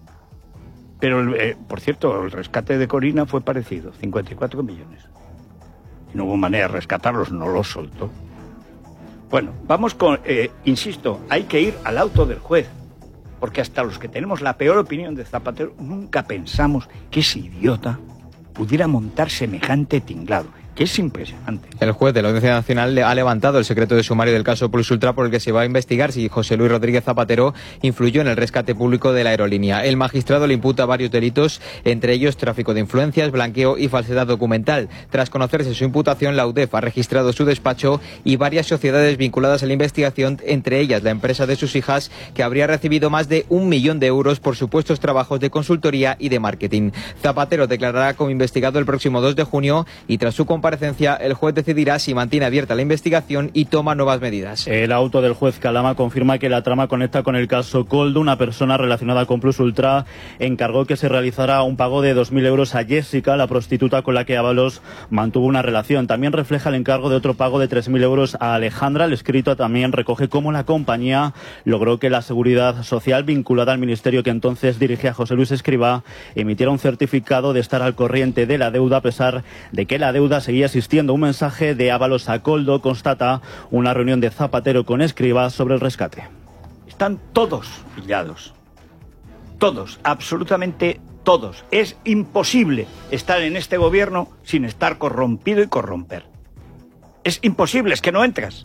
Pero, eh, por cierto, el rescate de Corina fue parecido, cincuenta y cuatro millones. Y no hubo manera de rescatarlos, no los soltó. Bueno, vamos con, eh, insisto, hay que ir al auto del juez, porque hasta los que tenemos la peor opinión de Zapatero nunca pensamos que ese idiota pudiera montar semejante tinglado, que es impresionante. El juez de la Audiencia Nacional ha levantado el secreto de sumario del caso Plus Ultra por el que se va a investigar si José Luis Rodríguez Zapatero influyó en el rescate público de la aerolínea. El magistrado le imputa varios delitos, entre ellos tráfico de influencias, blanqueo y falsedad documental. Tras conocerse su imputación, la U D E F ha registrado su despacho y varias sociedades vinculadas a la investigación, entre ellas la empresa de sus hijas, que habría recibido más de un millón de euros por supuestos trabajos de consultoría y de marketing. Zapatero declarará como investigado el próximo dos de junio y tras su comparecencia, el juez decidirá si mantiene abierta la investigación y toma nuevas medidas. El auto del juez Calama confirma que la trama conecta con el caso Coldo. Una persona relacionada con Plus Ultra encargó que se realizara un pago de dos mil euros a Jessica, la prostituta con la que Ábalos mantuvo una relación. También refleja el encargo de otro pago de tres mil euros a Alejandra. El escrito también recoge cómo la compañía logró que la Seguridad Social, vinculada al ministerio que entonces dirigía José Luis Escrivá, emitiera un certificado de estar al corriente de la deuda, a pesar de que la deuda seguía existiendo. Un mensaje de Ábalos a Coldo constata una reunión de Zapatero con Escrivá sobre el rescate. Están todos pillados. Todos, absolutamente todos. Es imposible estar en este gobierno sin estar corrompido y corromper. Es imposible, es que no entras.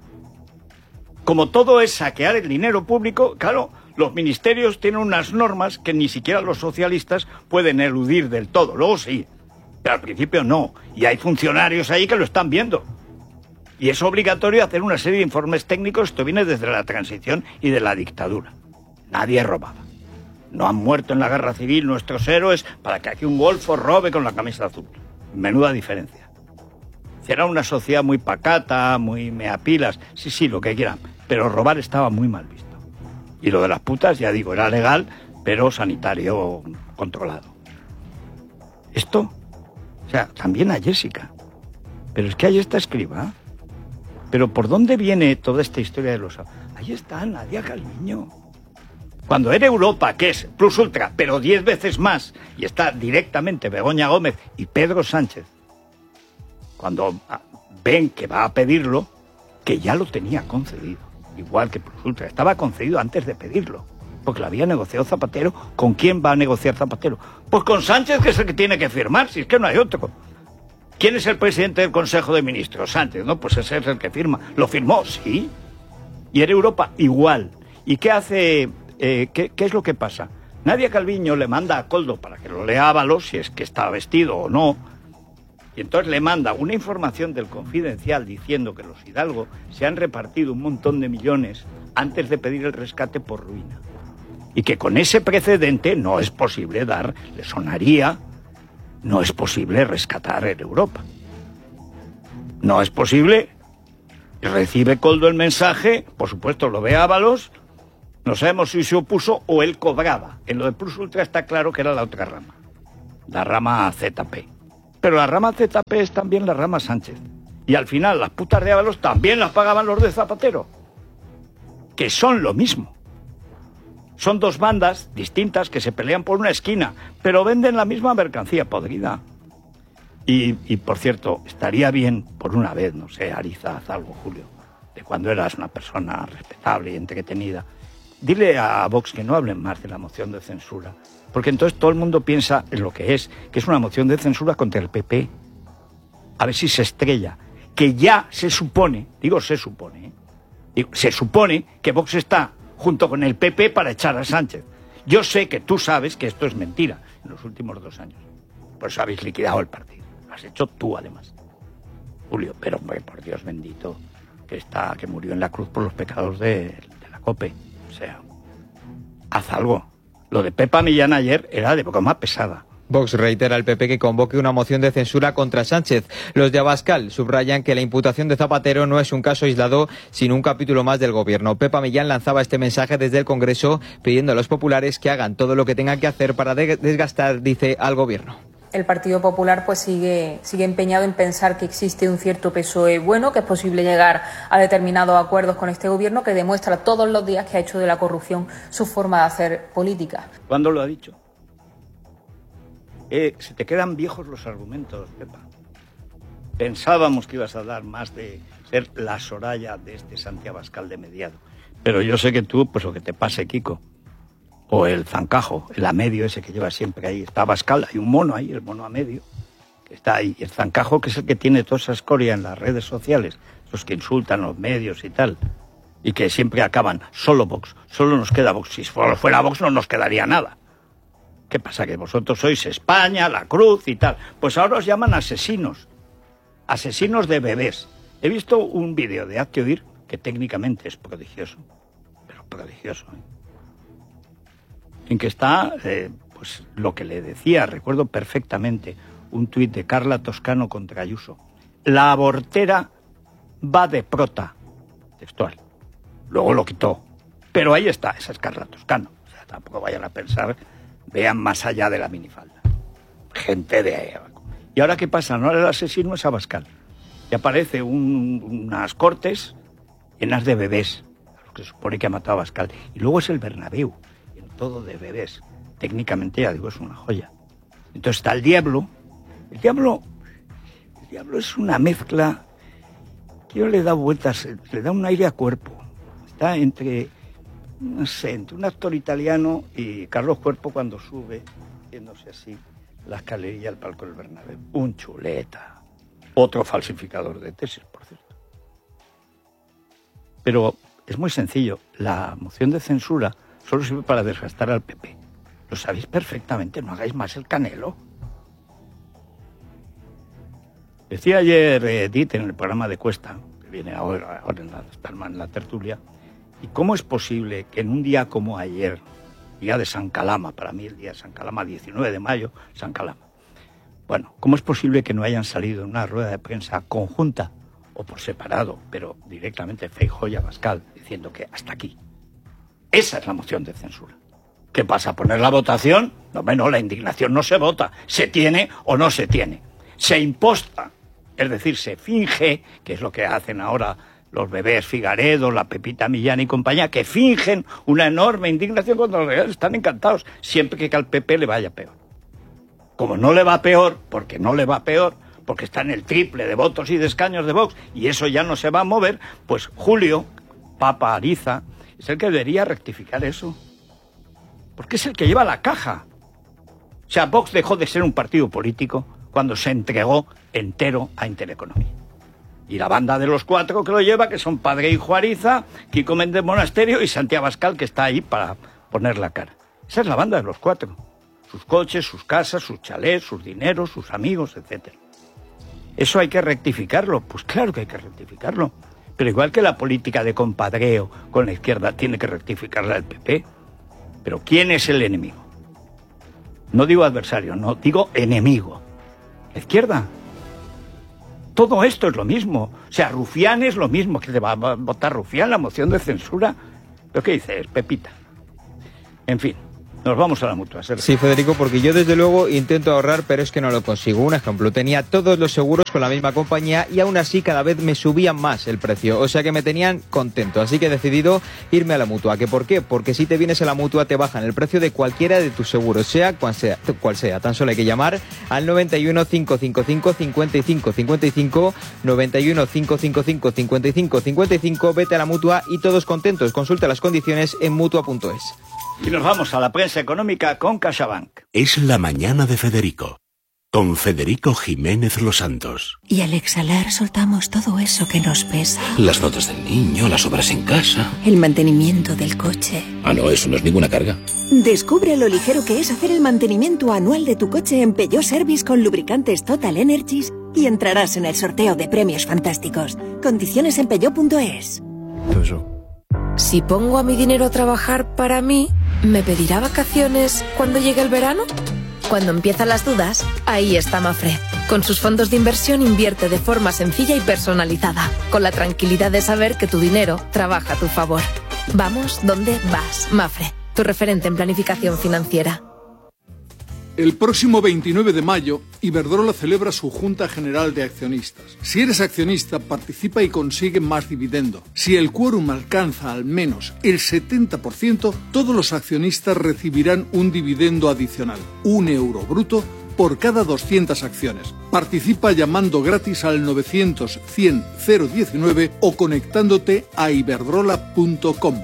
Como todo es saquear el dinero público, claro, los ministerios tienen unas normas que ni siquiera los socialistas pueden eludir del todo. Luego sí, pero al principio no. Y hay funcionarios ahí que lo están viendo. Y es obligatorio hacer una serie de informes técnicos. Esto viene desde la transición y de la dictadura. Nadie robaba. No han muerto en la guerra civil nuestros héroes para que aquí un golfo robe con la camisa azul. Menuda diferencia. Era una sociedad muy pacata, muy meapilas. Sí, sí, lo que quieran. Pero robar estaba muy mal visto. Y lo de las putas, ya digo, era legal, pero sanitario controlado. Esto, o sea, también a Jessica. Pero es que ahí está Escrivá. Pero ¿por dónde viene toda esta historia de los... Ahí está Nadia Calviño. Cuando era Europa, que es Plus Ultra, pero diez veces más, y está directamente Begoña Gómez y Pedro Sánchez, cuando ven que va a pedirlo, que ya lo tenía concedido, igual que Plus Ultra, estaba concedido antes de pedirlo. porque la había negociado Zapatero. ¿Con quién va a negociar Zapatero? Pues con Sánchez, que es el que tiene que firmar, si es que no hay otro. ¿Quién es el presidente del Consejo de Ministros? Sánchez, ¿no? Pues ese es el que firma. ¿Lo firmó? Sí. Y en Europa, igual. ¿Y qué hace? Eh, ¿qué, ¿Qué es lo que pasa? Nadia Calviño le manda a Koldo para que lo lea Ábalos, si es que está vestido o no, y entonces le manda una información del Confidencial diciendo que los Hidalgo se han repartido un montón de millones antes de pedir el rescate por ruina. Y que con ese precedente no es posible dar, le sonaría, no es posible rescatar en Europa. No es posible. Recibe Koldo el mensaje, por supuesto lo ve Ábalos, no sabemos si se opuso o él cobraba. En lo de Plus Ultra está claro que era la otra rama, la rama Z P. Pero la rama Z P es también la rama Sánchez. Y al final las putas de Ábalos también las pagaban los de Zapatero, que son lo mismo. Son dos bandas distintas que se pelean por una esquina, pero venden la misma mercancía podrida. Y, y por cierto, estaría bien, por una vez, no sé, Ariza, haz algo, Julio, de cuando eras una persona respetable y entretenida, dile a Vox que no hablen más de la moción de censura, porque entonces todo el mundo piensa en lo que es, que es una moción de censura contra el P P. A ver si se estrella, que ya se supone, digo se supone, ¿eh? digo, se supone que Vox está junto con el P P para echar a Sánchez. Yo sé que tú sabes que esto es mentira en los últimos dos años. Por eso habéis liquidado el partido. Lo has hecho tú, además, Julio. Pero, hombre, por Dios bendito, que está, que murió en la cruz por los pecados de, de la COPE. O sea, haz algo. Lo de Pepa Millán ayer era de broma pesada. Vox reitera al P P que convoque una moción de censura contra Sánchez. Los de Abascal subrayan que la imputación de Zapatero no es un caso aislado, sino un capítulo más del gobierno. Pepa Millán lanzaba este mensaje desde el Congreso pidiendo a los populares que hagan todo lo que tengan que hacer para desgastar, dice, al gobierno. El Partido Popular pues sigue, sigue empeñado en pensar que existe un cierto P S O E bueno, que es posible llegar a determinados acuerdos con este gobierno, que demuestra todos los días que ha hecho de la corrupción su forma de hacer política. ¿Cuándo lo ha dicho? Eh, se te quedan viejos los argumentos, Pepa. Pensábamos que ibas a dar más de ser la Soraya de este Santi Abascal de mediado. Pero yo sé que tú, pues lo que te pase, Kiko, o el zancajo, el a medio ese que lleva siempre ahí. Está Abascal, hay un mono ahí, el mono a medio, que está ahí. El zancajo, que es el que tiene toda esa escoria en las redes sociales, los que insultan los medios y tal, y que siempre acaban, solo Vox, solo nos queda Vox. Si fuera Vox no nos quedaría nada. ¿Qué pasa? Que vosotros sois España, la Cruz y tal. Pues ahora os llaman asesinos. Asesinos de bebés. He visto un vídeo de Hazte Oír que técnicamente es prodigioso. Pero prodigioso, ¿eh? En que está, eh, pues lo que le decía, recuerdo perfectamente, un tuit de Carla Toscano contra Ayuso. La abortera va de prota. Textual. Luego lo quitó. Pero ahí está, esa es Carla Toscano. O sea, tampoco vayan a pensar... Vean más allá de la minifalda. Gente de... ¿Y ahora qué pasa? No, el asesino es Abascal. Y aparece un, unas cortes llenas de bebés, a los que se supone que ha matado a Abascal. Y luego es el Bernabéu, en todo de bebés. Técnicamente, ya digo, es una joya. Entonces está el diablo. El diablo... El diablo es una mezcla que yo le da vueltas, le da un aire a cuerpo. Está entre... no sé, entre un actor italiano y Carlos Cuerpo cuando sube, yéndose así, la escalerilla al palco del Bernabéu. Un chuleta. Otro falsificador de tesis, por cierto. Pero es muy sencillo. La moción de censura solo sirve para desgastar al P P. Lo sabéis perfectamente, no hagáis más el Canelo. Decía ayer Edith en el programa de Cuesta, que viene ahora, ahora en la, en la tertulia, ¿y cómo es posible que en un día como ayer, día de San Calama, para mí el día de San Calama, diecinueve de mayo, San Calama, bueno, cómo es posible que no hayan salido en una rueda de prensa conjunta o por separado, pero directamente Feijóo y Abascal, diciendo que hasta aquí? Esa es la moción de censura. ¿Qué pasa? ¿Poner la votación? No, no, la indignación no se vota, se tiene o no se tiene. Se imposta, es decir, se finge, que es lo que hacen ahora los bebés Figaredo, la Pepita Millán y compañía, que fingen una enorme indignación cuando los reales están encantados, siempre que al P P le vaya peor. Como no le va peor, porque no le va peor, porque está en el triple de votos y de escaños de Vox, y eso ya no se va a mover, pues Julio, Papa Ariza, es el que debería rectificar eso. porque es el que lleva la caja. O sea, Vox dejó de ser un partido político cuando se entregó entero a Intereconomía. Y la banda de los cuatro que lo lleva, que son Padre Hijo Ariza, Kiko Méndez Monasterio y Santiago Abascal, que está ahí para poner la cara. Esa es la banda de los cuatro. Sus coches, sus casas, sus chalés, sus dineros, sus amigos, etcétera. ¿Eso hay que rectificarlo? Pues claro que hay que rectificarlo. Pero igual que la política de compadreo con la izquierda tiene que rectificarla el P P. Pero ¿quién es el enemigo? No digo adversario, no, digo enemigo. La izquierda. Todo esto es lo mismo. O sea, Rufián es lo mismo. ¿Que te va a votar Rufián la moción de censura? ¿Pero qué dices, Pepita? En fin. Nos vamos a la mutua, Sergio. Sí, Federico, porque yo desde luego intento ahorrar, pero es que no lo consigo. Un ejemplo, tenía todos los seguros con la misma compañía y aún así cada vez me subían más el precio. O sea que me tenían contento. Así que he decidido irme a la mutua. ¿Qué por qué? Porque si te vienes a la mutua te bajan el precio de cualquiera de tus seguros, sea cual sea. Cual sea. Tan solo hay que llamar al noventa y uno, cinco cinco cinco, cincuenta y cinco cincuenta y cinco, noventa y uno, cinco cinco cinco, cincuenta y cinco cincuenta y cinco, vete a la mutua y todos contentos. Consulta las condiciones en mutua punto es. Y nos vamos a la prensa económica con CaixaBank. Es la mañana de Federico, con Federico Jiménez Los Santos. Y al exhalar soltamos todo eso que nos pesa. Las notas del niño, las obras en casa. El mantenimiento del coche. Ah, no, eso no es ninguna carga. Descubre lo ligero que es hacer el mantenimiento anual de tu coche en Peugeot Service con lubricantes Total Energies y entrarás en el sorteo de premios fantásticos. Condiciones en peugeot punto es. Si pongo a mi dinero a trabajar para mí, ¿me pedirá vacaciones cuando llegue el verano? Cuando empiezan las dudas, ahí está Mafre. Con sus fondos de inversión invierte de forma sencilla y personalizada, con la tranquilidad de saber que tu dinero trabaja a tu favor. Vamos donde vas, Mafre, tu referente en planificación financiera. El próximo veintinueve de mayo, Iberdrola celebra su Junta General de Accionistas. Si eres accionista, participa y consigue más dividendo. Si el quórum alcanza al menos el setenta por ciento, todos los accionistas recibirán un dividendo adicional, un euro bruto, por cada doscientas acciones. Participa llamando gratis al novecientos, cien, cero diecinueve o conectándote a iberdrola punto com.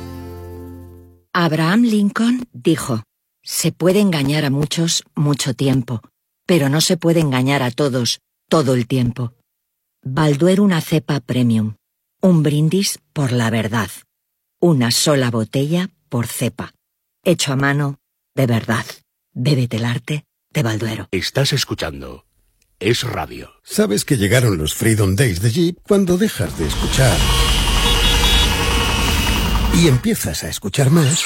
Abraham Lincoln dijo: se puede engañar a muchos mucho tiempo, pero no se puede engañar a todos todo el tiempo. Balduero una cepa premium. Un brindis por la verdad. Una sola botella por cepa. Hecho a mano, de verdad. Bébete el arte de Balduero. Estás escuchando Es Radio. Sabes que llegaron los Freedom Days de Jeep cuando dejas de escuchar y empiezas a escuchar más.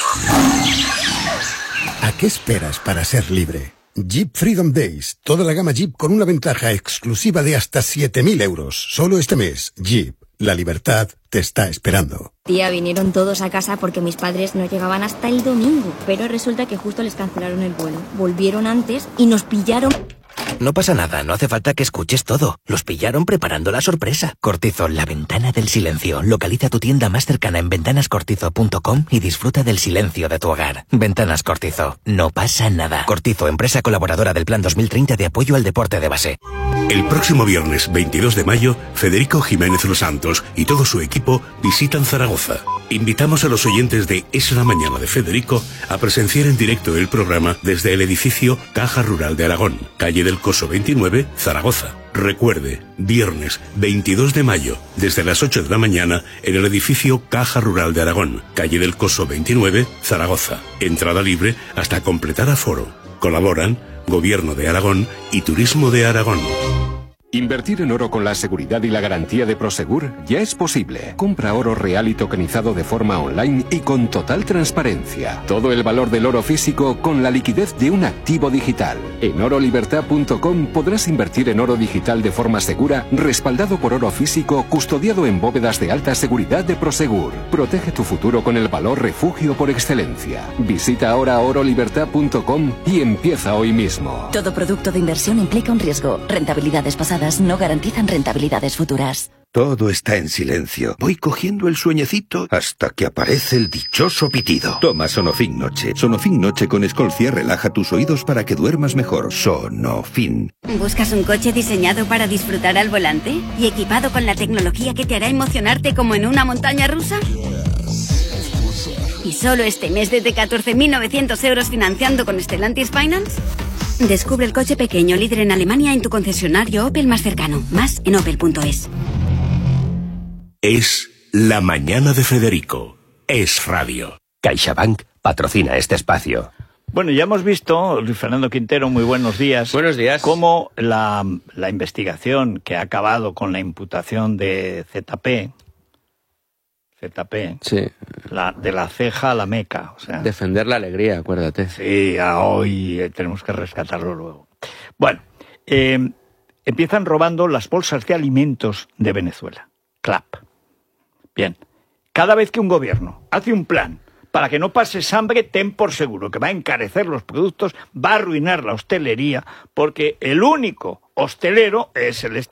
¿A qué esperas para ser libre? Jeep Freedom Days. Toda la gama Jeep con una ventaja exclusiva de hasta siete mil euros. Solo este mes. Jeep. La libertad te está esperando. Tía, vinieron todos a casa porque mis padres no llegaban hasta el domingo. Pero resulta que justo les cancelaron el vuelo. Volvieron antes y nos pillaron... No pasa nada, no hace falta que escuches todo. Los pillaron preparando la sorpresa. Cortizo, la ventana del silencio. Localiza tu tienda más cercana en ventanas cortizo punto com y disfruta del silencio de tu hogar. Ventanas Cortizo, no pasa nada. Cortizo, empresa colaboradora del Plan dos mil treinta de apoyo al deporte de base. El próximo viernes veintidós de mayo, Federico Jiménez Los Santos y todo su equipo visitan Zaragoza. Invitamos a los oyentes de Es la Mañana de Federico a presenciar en directo el programa desde el edificio Caja Rural de Aragón, calle del Coso veintinueve, Zaragoza. Recuerde, viernes veintidós de mayo, desde las ocho de la mañana, en el edificio Caja Rural de Aragón, calle del Coso veintinueve, Zaragoza. Entrada libre hasta completar aforo. Colaboran Gobierno de Aragón y Turismo de Aragón. Invertir en oro con la seguridad y la garantía de Prosegur ya es posible. Compra oro real y tokenizado de forma online y con total transparencia. Todo el valor del oro físico con la liquidez de un activo digital. En oro libertad punto com podrás invertir en oro digital de forma segura, respaldado por oro físico, custodiado en bóvedas de alta seguridad de Prosegur. Protege tu futuro con el valor refugio por excelencia. Visita ahora oro libertad punto com y empieza hoy mismo. Todo producto de inversión implica un riesgo. Rentabilidades pasadas no garantizan rentabilidades futuras. Todo está en silencio. Voy cogiendo el sueñecito hasta que aparece el dichoso pitido. Toma Sonofin Noche. Sonofin Noche con Escolcia relaja tus oídos para que duermas mejor. Sonofin. ¿Buscas un coche diseñado para disfrutar al volante? ¿Y equipado con la tecnología que te hará emocionarte como en una montaña rusa? ¿Y solo este mes desde catorce mil novecientos euros financiando con Stellantis Finance? Descubre el coche pequeño líder en Alemania en tu concesionario Opel más cercano. Más en opel punto es. Es La Mañana de Federico. Es radio. CaixaBank patrocina este espacio. Bueno, ya hemos visto, Luis Fernando Quintero, muy buenos días. Buenos días. Cómo la, la investigación que ha acabado con la imputación de Z P, Z P, sí. la, de la ceja a la meca. O sea, defender la alegría, acuérdate. Sí, a hoy eh, tenemos que rescatarlo luego. Bueno, eh, empiezan robando las bolsas de alimentos de Venezuela. Clap. Bien, cada vez que un gobierno hace un plan para que no pases hambre, ten por seguro que va a encarecer los productos, va a arruinar la hostelería, porque el único hostelero es el